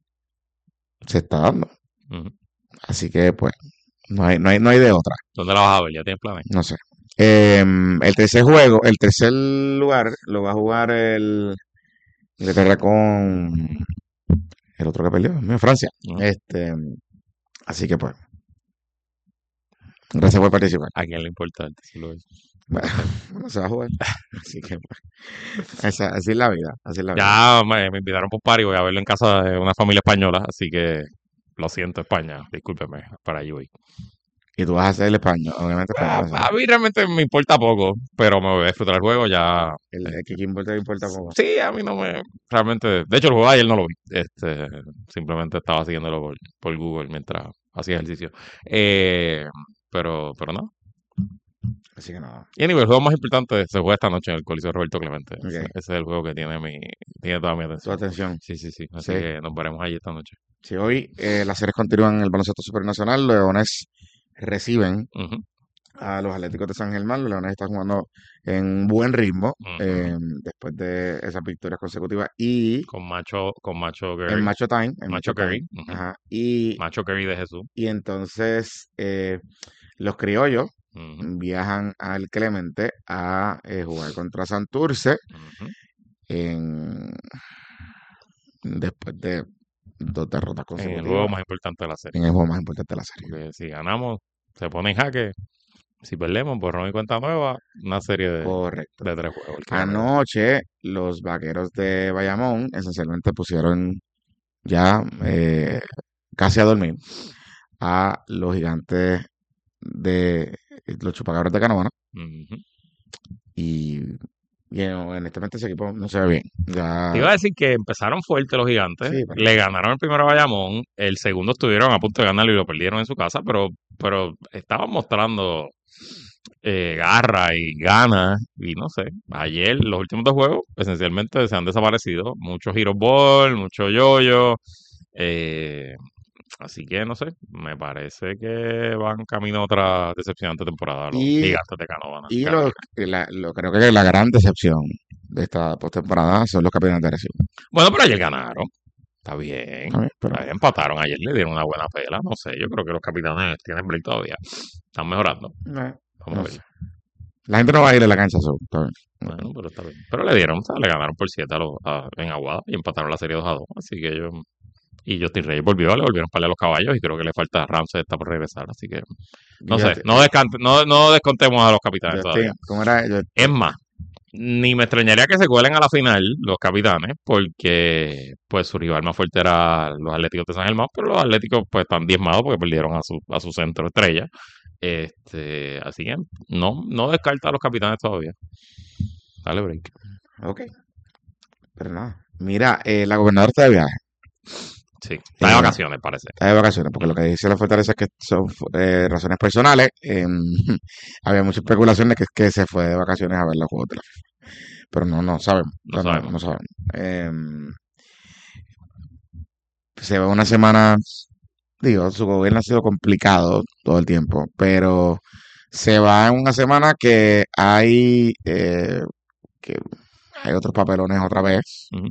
se está dando. Ujú. Así que, pues, no hay, no hay, no hay de otra. ¿Dónde la vas a ver? ¿Ya tienes planes? No sé. Em, el tercer juego, el tercer lugar lo va a jugar el Inglaterra con el otro que perdió, mío, Francia. Ujú. Este, así que pues, gracias por participar. ¿A quién le importa el título? Bueno, no se va a jugar. Así que pues, esa- así es la vida, así es la vida. Ya me, me invitaron por un party, voy a verlo en casa de una familia española, así que lo siento, España, discúlpeme, para allí voy. Y tú vas a hacer el español, obviamente Ah, español. a mí realmente me importa poco, pero me voy a disfrutar el juego ya. El, el que quién importa, le importa poco. Sí, a mí no me... Realmente, de hecho el juego de ayer no lo vi, este, simplemente estaba siguiéndolo por, por Google mientras hacía ejercicio. Eh, pero, pero no. Así que nada. Y anyway, el juego más importante se juega esta noche en el Coliseo Roberto Clemente. Ese, Ok. ese es el juego que tiene mi, tiene toda mi Tu atención. atención. Sí, sí, sí. Así Sí. que nos veremos allí esta noche. Si hoy eh, las series continúan en el baloncesto supernacional, los Leones reciben Ujú, a los Atléticos de San Germán. Los Leones están jugando en buen ritmo ujú. eh, después de esas victorias consecutivas. Y Con Macho, con Macho en Curry. Macho Time, en Macho Macho Time. Curry. Ujú. Ajá. Y, Macho Curry de Jesús. y entonces eh, los criollos Ujú, viajan al Clemente a eh, jugar contra Santurce ujú. en, después de dos derrotas En el juego consecutivas más importante de la serie. en el juego más importante de la serie. Porque si ganamos, se pone en jaque. Si perdemos, borrón y cuenta nueva, una serie de, Correcto. de tres juegos. el que gane. Anoche los vaqueros de Bayamón esencialmente pusieron ya eh, casi a dormir a los gigantes de los chupacabras de Canóvana Ujú. y, y honestamente ese equipo no se ve bien. Ya, Te iba a decir que empezaron fuerte los gigantes, Sí, pero- le ganaron el primero a Bayamón, el segundo estuvieron a punto de ganarlo y lo perdieron en su casa, pero, pero estaban mostrando eh, garra y ganas, y no sé, ayer los últimos dos juegos esencialmente se han desaparecido, muchos hero ball, mucho yoyo, eh, así que no sé, me parece que van camino a otra decepcionante temporada los Y- gigantes de Canóvana. y Carolina. lo, la- lo- creo que la gran decepción de esta postemporada son los Capitanes de Arecibo. Bueno, pero ayer ganaron. Está bien. A ver, pero- Está bien, empataron ayer, le dieron una buena pela. No sé, yo creo que los capitanes tienen break todavía. Están mejorando. Eh, Vamos no a ver. sé. La gente no va a ir a la cancha, so, está bien. Bueno, pero está bien. Pero le dieron, o sea, le ganaron por siete a los, a- en Aguada y empataron la serie dos a dos. Así que yo. Y Justin Reyes volvió, le volvieron a pelear a los caballos y creo que le falta Ramsey, está por regresar. Así que. No Y sé, Justin- no, descante- no, no descontemos a los capitanes todavía. Justin, ¿cómo era? Yo- Es más, ni me extrañaría que se cuelen a la final los capitanes, porque pues su rival más fuerte era los Atléticos de San Germán, pero los Atléticos pues están diezmados porque perdieron a su, a su centro estrella. Este, así que no, no descarta a los capitanes todavía. Dale break. Ok. Pero nada. Mira, eh, la gobernadora está de viaje. Sí, está de Eh, vacaciones, parece. Está de vacaciones, porque lo que dice la fortaleza es que son eh, razones personales. Em, había mucha especulación de que, que se fue de vacaciones a ver los juegos de la FIFA. Pero no, no sabemos. No O sea, sabemos. no sabemos. Em, se ve una semana, digo, su gobierno ha sido complicado todo el tiempo, pero se va en una semana que hay, eh, que hay otros papelones otra vez. Ujú.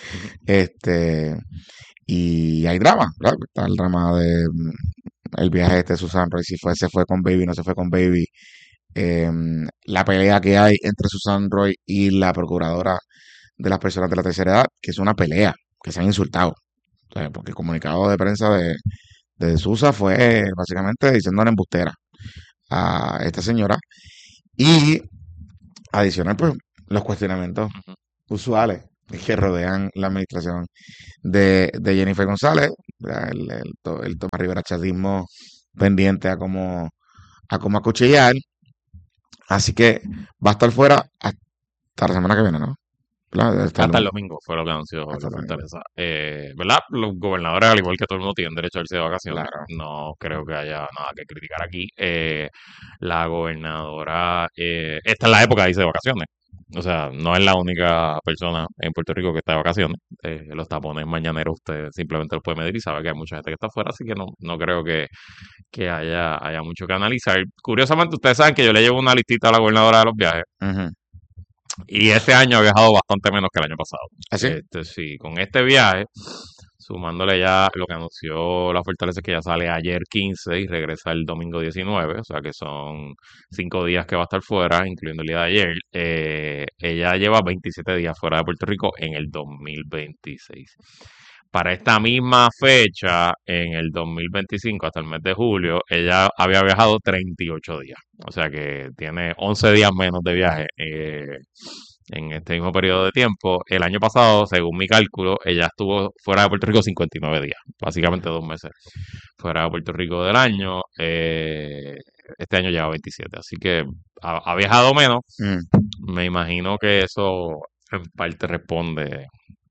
Este, y hay drama, ¿verdad? Está el drama de mm, el viaje este de Susan Roy, si fue, se fue con Baby, no se fue con Baby. Em, la pelea que hay entre Susan Roy y la procuradora de las personas de la tercera edad, que es una pelea, que se han insultado. O sea, porque el comunicado de prensa de, de Susa fue básicamente diciendo una embustera a esta señora. Y adicional, pues, los cuestionamientos Ujú. usuales que rodean la administración de, de Jennifer González, ¿verdad? el, el, to- el Tomás Rivera chavismo pendiente a cómo, a cómo acuchillar. Así que va a estar fuera hasta la semana que viene, ¿no? ¿Verdad? Debe estar Hasta el lo- domingo fue lo que anunció hasta la el domingo. Fortaleza. Eh, ¿verdad? Los gobernadores, al igual que todo el mundo, tienen derecho a irse de vacaciones. Claro. No creo que haya nada que criticar aquí. Eh, la gobernadora, eh, esta es la época de irse de vacaciones. O sea, no es la única persona en Puerto Rico que está de vacaciones. Eh, los tapones mañaneros usted simplemente los puede medir y sabe que hay mucha gente que está afuera, así que no, no creo que, que haya, haya mucho que analizar. Curiosamente, ustedes saben que yo le llevo una listita a la gobernadora de los viajes. Ujú. Y este año ha viajado bastante menos que el año pasado. ¿Así? Este, sí, con este viaje, sumándole ya lo que anunció la Fortaleza, que ya sale ayer quince y regresa el domingo diecinueve, o sea que son cinco días que va a estar fuera, incluyendo el día de ayer. Eh, ella lleva veintisiete días fuera de Puerto Rico en el dos mil veintiséis. Para esta misma fecha, en el dos mil veinticinco, hasta el mes de julio, ella había viajado treinta y ocho días. O sea que tiene once días menos de viaje eh, en este mismo periodo de tiempo. El año pasado, según mi cálculo, ella estuvo fuera de Puerto Rico cincuenta y nueve días, básicamente dos meses fuera de Puerto Rico del año. Eh, este año lleva veintisiete, así que ha, ha viajado menos. Mm. Me imagino que eso en parte responde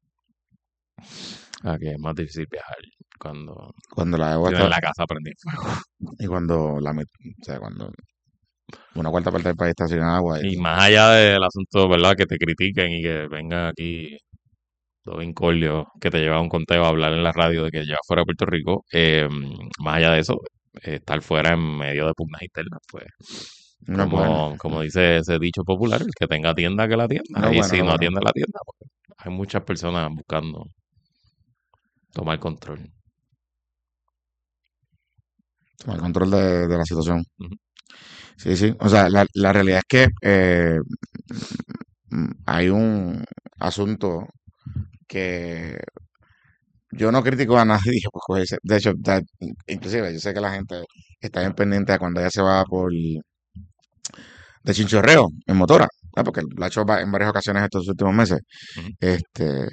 a que es más difícil viajar cuando Cuando la agua tienes está, la casa prendida en fuego. y cuando la, met- o sea, cuando una cuarta parte del país está sin agua. Y Y, más allá del asunto, ¿verdad? Que te critiquen y que vengan aquí dos incordios que te llevan un conteo a hablar en la radio de que llevas fuera de Puerto Rico. eh, más allá de eso, eh, estar fuera en medio de pugnas internas, pues, no es bueno. como, como dice ese dicho popular, el que tenga tienda, que la tienda. No es Y bueno, si no no es bueno. atiende la tienda, pues, hay muchas personas buscando tomar control. Toma el control de, de la situación. Ujú. Sí, sí. O sea, la, la realidad es que eh, mm, hay un asunto que yo no critico a nadie por cogerse. De hecho, da- inclusive yo sé que la gente está bien pendiente a cuando ella se va por de chinchorreo en motora, ¿verdad? Porque lo ha hecho va- en varias ocasiones estos últimos meses. Ujú. Este,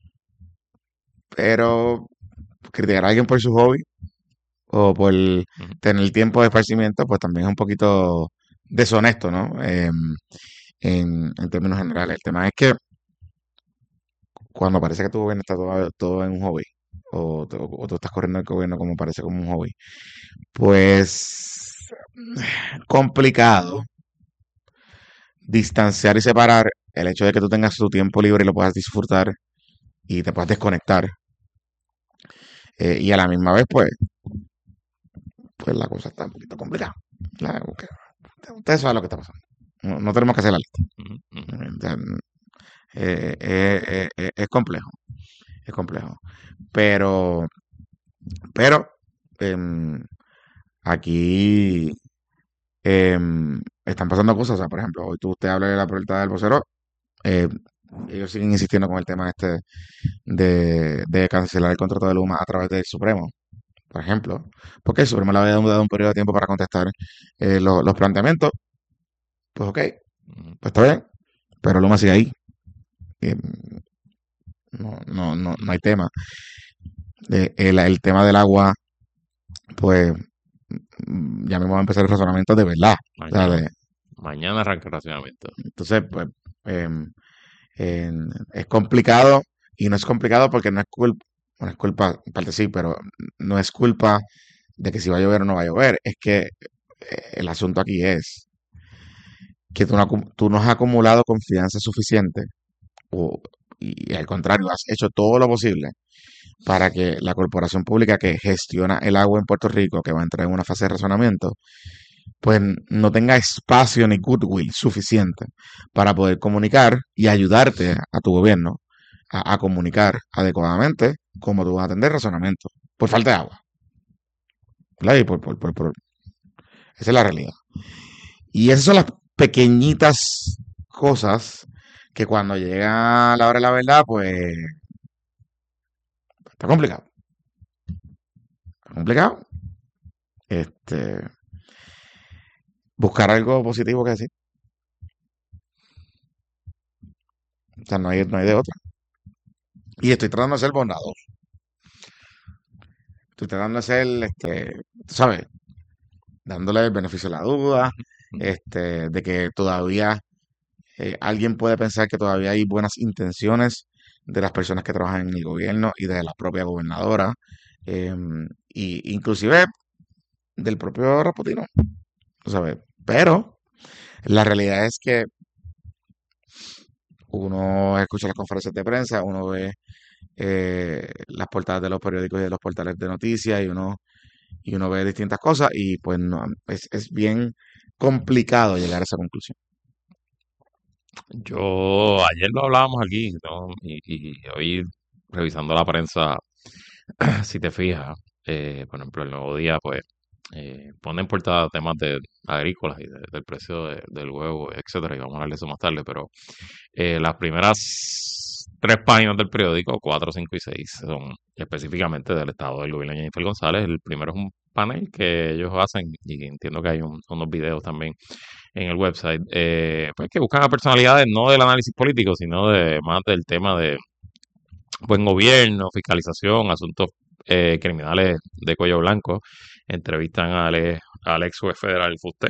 pero criticar a alguien por su hobby o por Ujú. tener tiempo de esparcimiento, pues también es un poquito deshonesto, ¿no? Em, en, en términos generales. El tema es que cuando parece que tu gobierno está todo, todo en un hobby, o, te- o tú estás corriendo el gobierno como parece como un hobby, pues complicado distanciar y separar el hecho de que tú tengas tu tiempo libre y lo puedas disfrutar y te puedas desconectar. Eh, y a la misma vez, pues, pues la cosa está un poquito complicada. La- ok. Ustedes saben lo que está pasando. No, no tenemos que hacer la lista. Ujú. Ujú. Eh, ya, eh, eh, eh, eh, es complejo, es complejo. Pero, pero em, aquí em, están pasando cosas. O sea, por ejemplo, hoy tú usted habla de la prioridad del vocero. eh, ellos siguen insistiendo con el tema este de, de cancelar el contrato de Luma a través del Supremo, por ejemplo, porque el Supremo le había dado un periodo de tiempo para contestar eh, lo- los planteamientos. Pues ok, Ujú. pues está bien, pero Luma sigue ahí. Eh, no, no, no, no hay tema. Eh, el, el tema del agua, pues mm, ya mismo va a empezar el razonamiento de verdad. O sea, Mañana, de- mañana arranca el racionamiento. entonces, pues em, en- es complicado y no es complicado porque no es culpa, bueno, es culpa, en parte sí, pero no es culpa de que si va a llover o no va a llover. Es que eh, el asunto aquí es que tú no, acu- tú no has acumulado confianza suficiente o, y, y al contrario, has hecho todo lo posible para que la corporación pública que gestiona el agua en Puerto Rico, que va a entrar en una fase de razonamiento, pues no tenga espacio ni goodwill suficiente para poder comunicar y ayudarte a tu gobierno a, a comunicar adecuadamente cómo tú vas a atender razonamiento por falta de agua. ¿Verdad? Y por, por, por, por- Esa es la realidad. Y esas son las pequeñitas cosas que cuando llega la hora de la verdad, pues está complicado. Está complicado. Este, buscar algo positivo que decir. O sea, no hay, no hay de otra. Y estoy tratando de ser bondadoso. Estoy tratando de ser, este, tú sabes, dándole el beneficio de la duda, este, de que todavía eh, alguien puede pensar que todavía hay buenas intenciones de las personas que trabajan en el gobierno y de la propia gobernadora, em, y inclusive del propio Raputino, tú sabes. Pero la realidad es que uno escucha las conferencias de prensa, uno ve eh, las portadas de los periódicos y de los portales de noticias y uno, y uno ve distintas cosas y pues no, es, es bien complicado llegar a esa conclusión. Yo, ayer lo hablábamos aquí, ¿no? Y, y hoy, revisando la prensa, si te fijas, eh, por ejemplo, el Nuevo Día, pues, eh, pone en portada temas de agrícolas y de- del precio de- del huevo, etcétera, y vamos a hablar de eso más tarde, pero eh, las primeras tres páginas del periódico, cuatro, cinco y seis, son específicamente del estado del gobierno de Jennifer González. El primero es un panel que ellos hacen, y entiendo que hay un- unos videos también en el website, eh, pues que buscan a personalidades no del análisis político, sino de más del tema de buen gobierno, fiscalización, asuntos eh, criminales de cuello blanco. Entrevistan al, ex- al ex juez federal Fuste,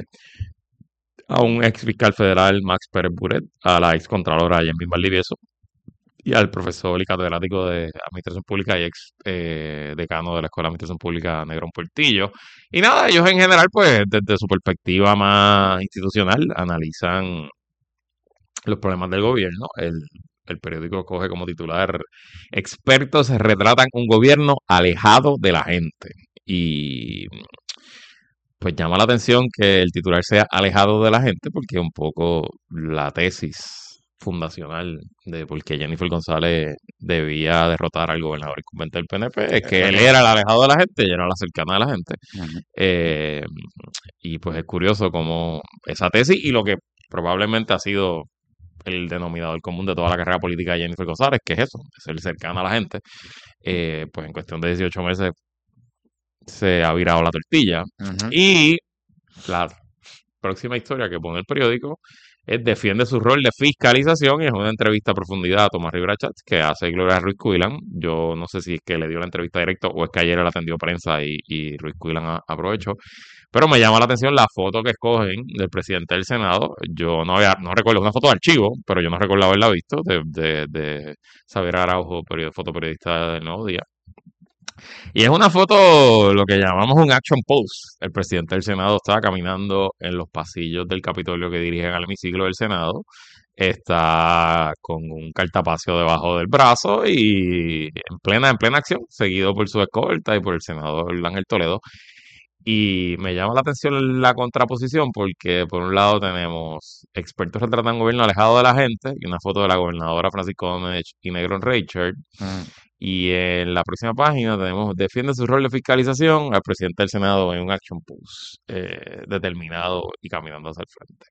a un ex fiscal federal Max Pérez Buret, a la ex contralora Yasmín Valdivieso y al profesor y catedrático de Administración Pública y ex eh, decano de la Escuela de Administración Pública Negrón Portillo. Y nada, ellos en general, pues desde su perspectiva más institucional, analizan los problemas del gobierno. El, el periódico coge como titular: expertos retratan un gobierno alejado de la gente. Y pues llama la atención que el titular sea alejado de la gente, porque es un poco la tesis fundacional de por qué Jennifer González debía derrotar al gobernador incumbente del P N P, es que él era el alejado de la gente, ella era la cercana de la gente. Ujú. Eh, y pues es curioso como esa tesis y lo que probablemente ha sido el denominador común de toda la carrera política de Jennifer González, que es eso, ser cercana a la gente, eh, pues en cuestión de dieciocho meses se ha virado la tortilla. Ujú. Y la próxima historia que pone el periódico es: defiende su rol de fiscalización, y es una entrevista a profundidad a Tomás Rivera Chats que hace Gloria Ruiz Cuilan. Yo no sé si es que le dio la entrevista directa o es que ayer él atendió prensa y, y Ruiz Cuilan a- aprovechó. Pero me llama la atención la foto que escogen del presidente del Senado. Yo no había, no recuerdo, una foto de archivo, pero yo no recuerdo haberla visto, de, de, de Xavier Araujo, period- fotoperiodista del Nuevo Día. Y es una foto, lo que llamamos un action pose. El presidente del Senado está caminando en los pasillos del Capitolio que dirigen al hemiciclo del Senado. Está con un cartapacio debajo del brazo y en plena, en plena acción, seguido por su escolta y por el senador Ángel Toledo. Y me llama la atención la contraposición porque por un lado tenemos expertos retratan un gobierno alejado de la gente y una foto de la gobernadora Francisco Domecq y Negron Richard. Ujú. Y en la próxima página tenemos: defiende su rol de fiscalización al presidente del Senado en un action pose, eh, determinado y caminando hacia el frente.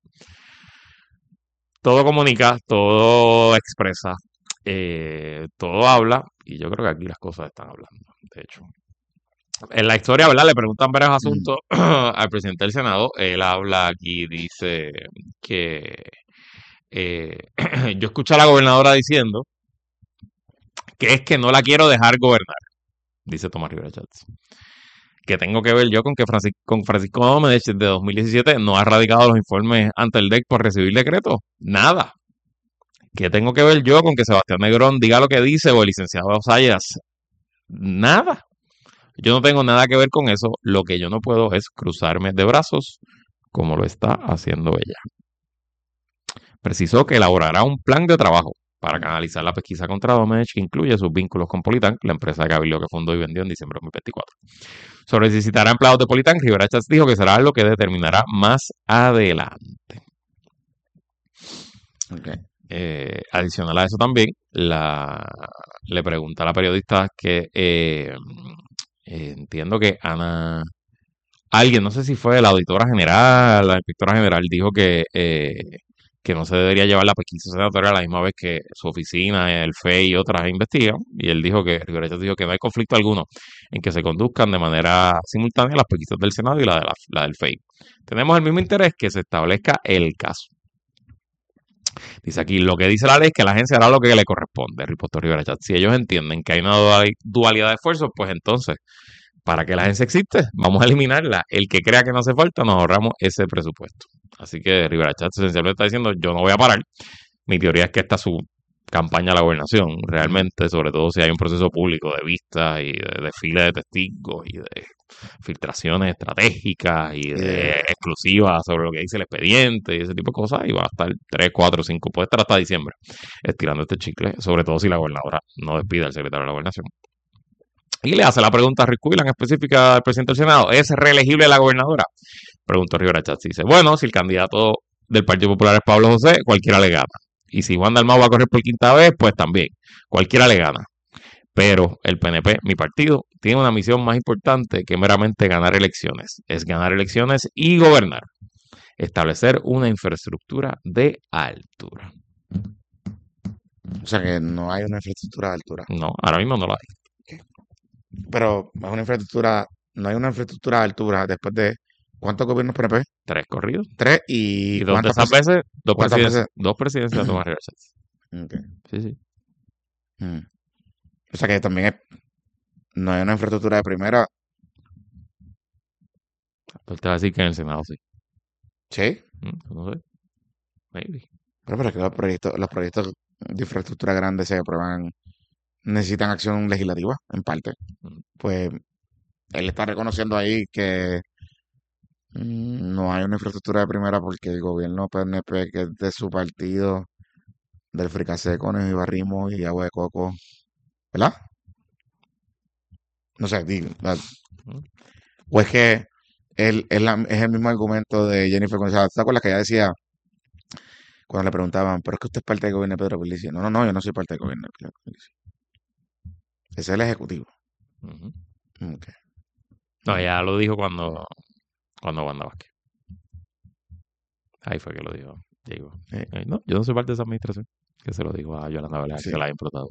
Todo comunica, todo expresa, eh, todo habla, y yo creo que aquí las cosas están hablando, de hecho. En la historia, ¿verdad? Le preguntan varios Mm. asuntos al presidente del Senado. Él habla aquí, dice que eh, yo escuché a la gobernadora diciendo que es que no la quiero dejar gobernar, dice Tomás Rivera Chats. ¿Qué tengo que ver yo con que Francisco, con Francisco Domecq desde dos mil diecisiete no ha radicado los informes ante el D E C por recibir decretos? Nada. ¿Qué tengo que ver yo con que Sebastián Negrón diga lo que dice o el licenciado Sayas? Nada. Yo no tengo nada que ver con eso. Lo que yo no puedo es cruzarme de brazos como lo está haciendo ella. Precisó que elaborará un plan de trabajo para canalizar la pesquisa contra Domenech, que incluye sus vínculos con Politank, la empresa de cabildo que fundó y vendió en diciembre de dos mil veinticuatro. Sobre si citará empleados de Politank, Rivera Chats dijo que será algo que determinará más adelante. Okay. Eh, adicional a eso también, la, le pregunta a la periodista que eh, eh, entiendo que Ana, alguien, no sé si fue la auditora general, la inspectora general, dijo que, eh, que no se debería llevar la pesquisa senatorial a la misma vez que su oficina, el F E I y otras investigan. Y él dijo que, Rivera Chats dijo que no hay conflicto alguno en que se conduzcan de manera simultánea las pesquisas del Senado y la, de la, la del F E I. Tenemos el mismo interés que se establezca el caso. Dice aquí, lo que dice la ley es que la agencia hará lo que le corresponde, reportó Rivera Chats. Si ellos entienden que hay una dualidad de esfuerzos, pues entonces, ¿para qué la agencia existe? Vamos a eliminarla. El que crea que no hace falta, nos ahorramos ese presupuesto. Así que Rivera Chats esencialmente está diciendo, yo no voy a parar. Mi teoría es que esta es su campaña a la gobernación, realmente, sobre todo si hay un proceso público de vistas y de desfile de testigos y de filtraciones estratégicas y de exclusivas sobre lo que dice el expediente y ese tipo de cosas, y va a estar tres, cuatro, cinco, puede estar hasta diciembre estirando este chicle, sobre todo si la gobernadora no despide al secretario de la gobernación. Y le hace la pregunta a Rick Whelan, específica al presidente del Senado, ¿es reelegible la gobernadora? Preguntó Rivera Chats, dice, bueno, si el candidato del Partido Popular es Pablo José, cualquiera le gana. Y si Juan Dalmau va a correr por quinta vez, pues también, cualquiera le gana. Pero el P N P, mi partido, tiene una misión más importante que meramente ganar elecciones. Es ganar elecciones y gobernar. Establecer una infraestructura de altura. O sea que no hay una infraestructura de altura. No, ahora mismo no la hay. Pero es una infraestructura, no hay una infraestructura de altura después de ¿cuántos gobiernos P N P? Tres corridos. Tres y, y dos de esas veces, dos presidencias, dos presidencias de Tomás Rivera Chats. Okay. Sí, sí. Hmm. O sea que también es, no hay una infraestructura de primera. Pues te va a decir que en el Senado sí. ¿Sí? No sé. Maybe. Pero, pero es que los proyectos, los proyectos de infraestructura grandes se aprueban, necesitan acción legislativa, en parte. Mm. Pues él está reconociendo ahí que mmm, no hay una infraestructura de primera porque el gobierno P N P, que es de su partido, del fricasé, conejo y barrimo y agua de coco, ¿verdad? No sé, digo, o es que él, él, es el mismo argumento de Jennifer González. ¿Te acuerdas que ella decía, cuando le preguntaban, pero es que usted es parte del gobierno de Pedro Pierluisi? No, no, no, yo no soy parte del gobierno de Pedro Pierluisi. Ese es el ejecutivo. Uh-huh. Okay. No, ya lo dijo cuando, cuando Wanda Vázquez. Ahí fue que lo dijo. Digo, eh, eh, no, yo no soy parte de esa administración. Que se lo digo a Yolanda Velázquez, sí. Que la implotadora.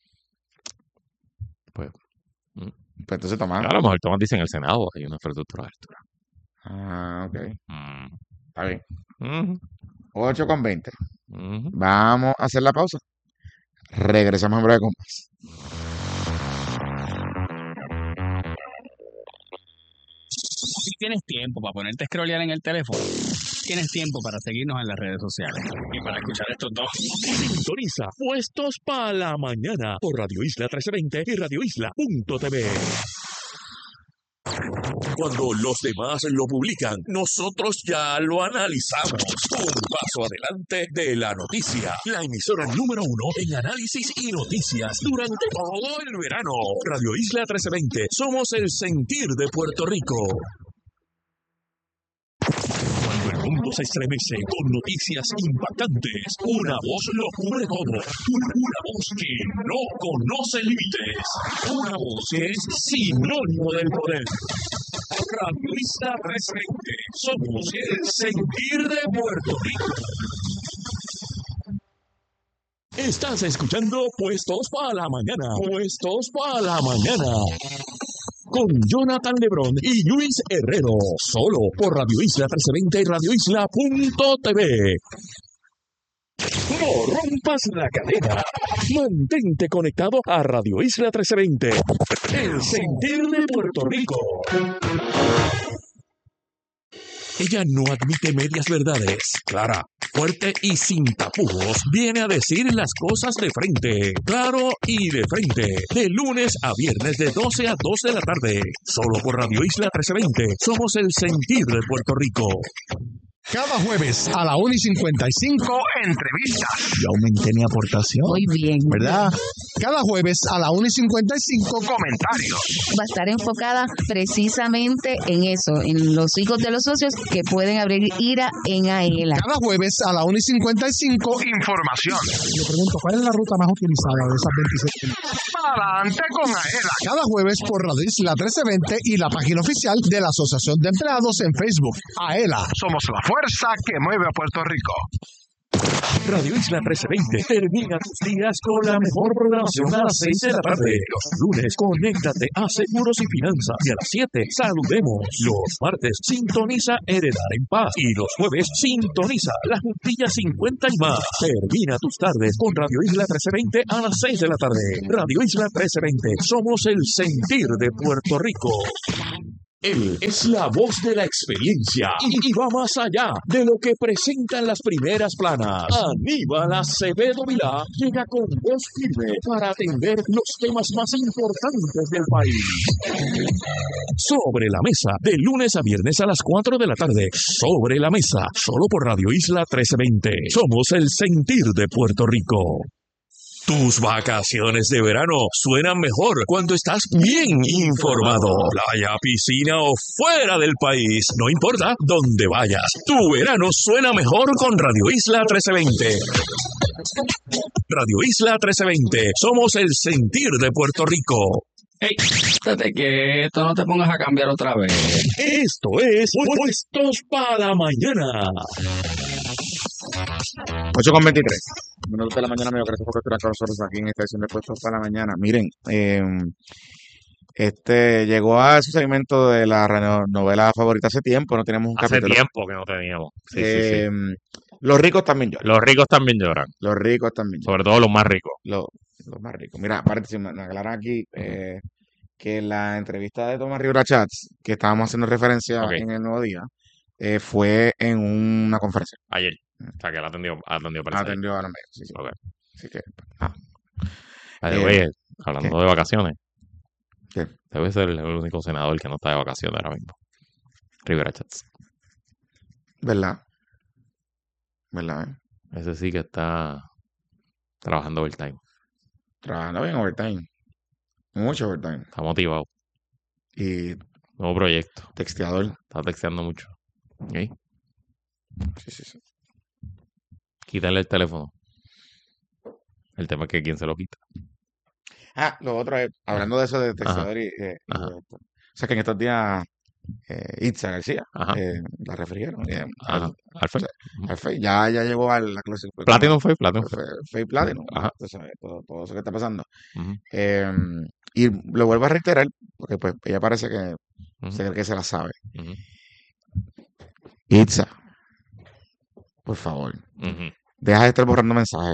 Pues, pues entonces Tomás. A lo mejor Tomás dice en el Senado hay una infraestructura de altura. Ah, ok. Mm. Está bien. Uh-huh. ocho con veinte. Uh-huh. Vamos a hacer la pausa. Regresamos en breve con más. Si tienes tiempo para ponerte a scrollear en el teléfono, tienes tiempo para seguirnos en las redes sociales y para escuchar estos dos. Sintoniza Puestos para la Mañana por Radio Isla trece veinte y radio isla punto t v. Cuando los demás lo publican, nosotros ya lo analizamos. Un paso adelante de la noticia. La emisora número uno en análisis y noticias durante todo el verano. Radio Isla trece veinte. Somos el sentir de Puerto Rico. Cuando el mundo se estremece con noticias impactantes, una voz lo cubre todo. Una voz que no conoce límites. Una voz que es sinónimo del poder. Radio Isla trece veinte. Somos el sentir de Puerto Rico. Estás escuchando Puestos para la Mañana. Puestos para la Mañana. Con Jonathan Lebrón y Luis Herrero. Solo por Radio Isla trece veinte y radio isla punto t v. No rompas la cadena. Mantente conectado a Radio Isla trece veinte. El sentir de Puerto Rico. Ella no admite medias verdades. Clara, fuerte y sin tapujos, viene a decir las cosas de frente. Claro y de frente. De lunes a viernes de doce a dos de la tarde. Solo por Radio Isla trece veinte. Somos el sentir de Puerto Rico. Cada jueves a la una y cincuenta y cinco, entrevistas. Yo aumenté mi aportación. Muy bien. ¿Verdad? Cada jueves a la una y cincuenta y cinco, comentarios. Va a estar enfocada precisamente en eso, en los hijos de los socios que pueden abrir IRA en AELA. Cada jueves a la una y cincuenta y cinco, información. Le pregunto, ¿cuál es la ruta más utilizada de esas veintisiete? Adelante con AELA. Cada jueves por Radio Isla trece veinte y la página oficial de la Asociación de Empleados en Facebook. AELA, somos la fuerza que mueve a Puerto Rico. Radio Isla trece veinte termina tus días con la mejor programación a las seis de la tarde. Los lunes, conéctate a Seguros y Finanzas. Y a las siete, saludemos. Los martes, sintoniza Heredar en Paz. Y los jueves, sintoniza La Juntilla cincuenta y más. Termina tus tardes con Radio Isla trece veinte a las seis de la tarde. Radio Isla trece veinte, somos el sentir de Puerto Rico. Él es la voz de la experiencia y, y va más allá de lo que presentan las primeras planas. Aníbal Acevedo Vilá llega con voz firme para atender los temas más importantes del país. Sobre la mesa, de lunes a viernes a las cuatro de la tarde. Sobre la mesa, solo por Radio Isla trece veinte. Somos el sentir de Puerto Rico. Tus vacaciones de verano suenan mejor cuando estás bien informado. Playa, piscina o fuera del país, no importa dónde vayas. Tu verano suena mejor con Radio Isla trece veinte. Radio Isla trece veinte, somos el sentir de Puerto Rico. Hey, estate quieto, no te pongas a cambiar otra vez. Esto es Puestos para la Mañana. ocho con veintitrés minutos de la mañana, amigo. Gracias por estar con nosotros aquí en esta edición de Puestos para la Mañana. Miren, eh, este llegó a su segmento de la reno- novela favorita hace tiempo, no teníamos un Hace capítulo. tiempo que no teníamos. Sí, sí, sí. Eh, Los ricos también lloran. Los ricos también lloran, Los ricos también lloran. sobre todo los más ricos. Los, los más ricos. Mira, aparte, si me, me aclaran aquí eh, que la entrevista de Tomás Rivera Chats, que estábamos haciendo referencia Ok. en el Nuevo Día, eh, fue en una conferencia. Ayer. O sea, que él atendió, atendió prensa ayer. Atendió a los medios. Sí, sí. Ok. Así que, ah, By the Eh, way, hablando ¿qué? de vacaciones, ¿Qué? debe ser el único senador que no está de vacaciones ahora mismo. Rivera Chats. ¿verdad? ¿Verdad? eh? Ese sí que está trabajando overtime. Trabajando bien overtime. Mucho overtime. Está motivado. Y Nuevo proyecto. texteador. Está texteando mucho. ¿Ok? Sí, sí, sí. Quítale el teléfono. El tema es que quién se lo quita. Ah, lo otro es, hablando de eso de texteador y, eh, y Ajá. de esto. O sea, que en estos días eh, Itza García Ajá. eh, la refirieron. eh, Ajá. al, Alfred. al Fe- ya, ya llegó a la clase. pues, Platinum fue, Platinum como fue. Fe- Fe Platinum. Ajá. Tú sabes, todo, todo eso que está pasando. Ujú, Eh, y lo vuelvo a reiterar, porque pues ella parece que ujú, se cree que se la sabe. ujú, Itza, por favor, ujú. deja de estar borrando mensajes.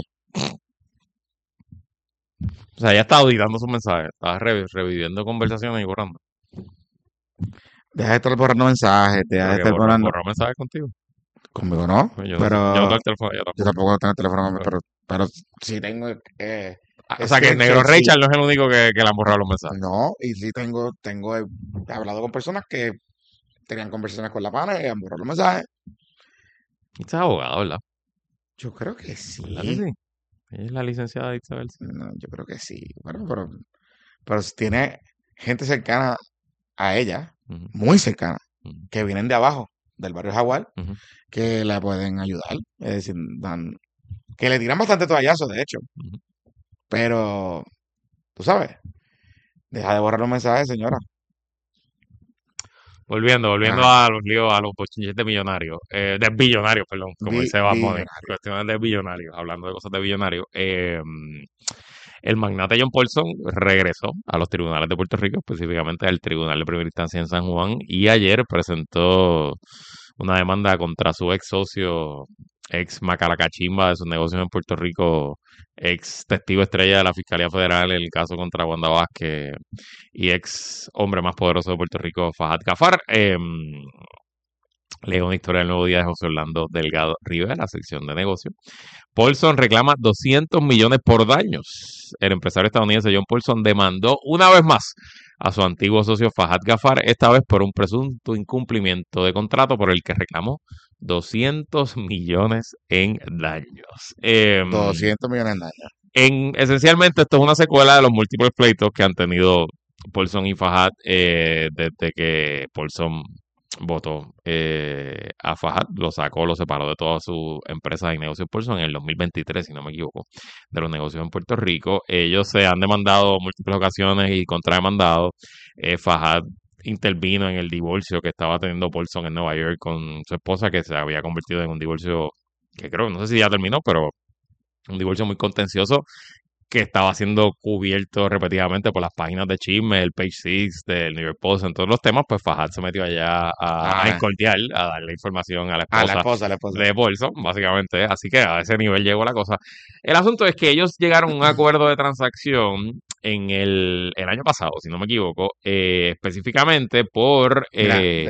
O sea, ella está auditando sus mensajes. Está re- reviviendo conversaciones y borrando. Deja de estar borrando mensajes, deja de Porque estar borra, borrando. borra mensajes contigo. Conmigo no, Yo no sé. Yo no pero tengo el teléfono de ella yo tampoco. tampoco tengo el teléfono conmigo, Pero- pero, pero sí tengo. Eh, Ah, o es sea, que que- el negro que sí. Rachel no es el único que, que le han borrado los mensajes. No, y sí tengo, tengo, he hablado con personas que tenían conversaciones con la pana y han borrado los mensajes. Itza es abogado, ¿verdad? Yo creo que sí. ¿Verdad que sí? Ella es la licenciada de Isabel. No, yo creo que sí. Bueno, pero, pero tiene gente cercana a ella, Ujú, muy cercana, ujú, que vienen de abajo, del barrio Jaguar, ujú, que la pueden ayudar. Es decir, dan, que le tiran bastante toallazos, de hecho. ujú. Pero, tú sabes, deja de borrar los mensajes, señora. Volviendo, volviendo Ajá. a los líos, a los bochinches de millonarios, eh, de billonarios, perdón, como Bi- dice Bad Bunny, billonario. cuestiones de billonarios, hablando de cosas de billonarios. eh, el magnate John Paulson regresó a los tribunales de Puerto Rico, específicamente al Tribunal de Primera Instancia en San Juan, y ayer presentó una demanda contra su ex socio, ex Macaracachimba de sus negocios en Puerto Rico, ex testigo estrella de la Fiscalía Federal en el caso contra Wanda Vázquez y ex hombre más poderoso de Puerto Rico, Fahad Gafar. Eh, Leo una historia del Nuevo Día de José Orlando Delgado Rivera, sección de negocios. Paulson reclama doscientos millones por daños. El empresario estadounidense John Paulson demandó una vez más a su antiguo socio Fahad Ghaffar, esta vez por un presunto incumplimiento de contrato por el que reclamó doscientos millones en daños. Eh, doscientos millones en daños. En, esencialmente esto es una secuela de los múltiples pleitos que han tenido Paulson y Fahad eh, desde que Paulson votó eh, a Fahad, lo sacó, lo separó de todas sus empresas y negocios Paulson en el dos mil veintitrés, si no me equivoco, de los negocios en Puerto Rico. Ellos se han demandado múltiples ocasiones y contrademandado. Eh, Fahad intervino en el divorcio que estaba teniendo Paulson en Nueva York con su esposa, que se había convertido en un divorcio que creo, no sé si ya terminó, pero un divorcio muy contencioso que estaba siendo cubierto repetidamente por las páginas de chisme, el Page Six, del New York Post, en todos los temas. Pues Fahad se metió allá a, Ah. a escoltear, a darle información a la A esposa, la esposa, a la esposa. de Paulson, básicamente. Así que a ese nivel llegó la cosa. El asunto es que ellos llegaron a un acuerdo de transacción en el, el año pasado, si no me equivoco, eh, específicamente por... Mira, eh,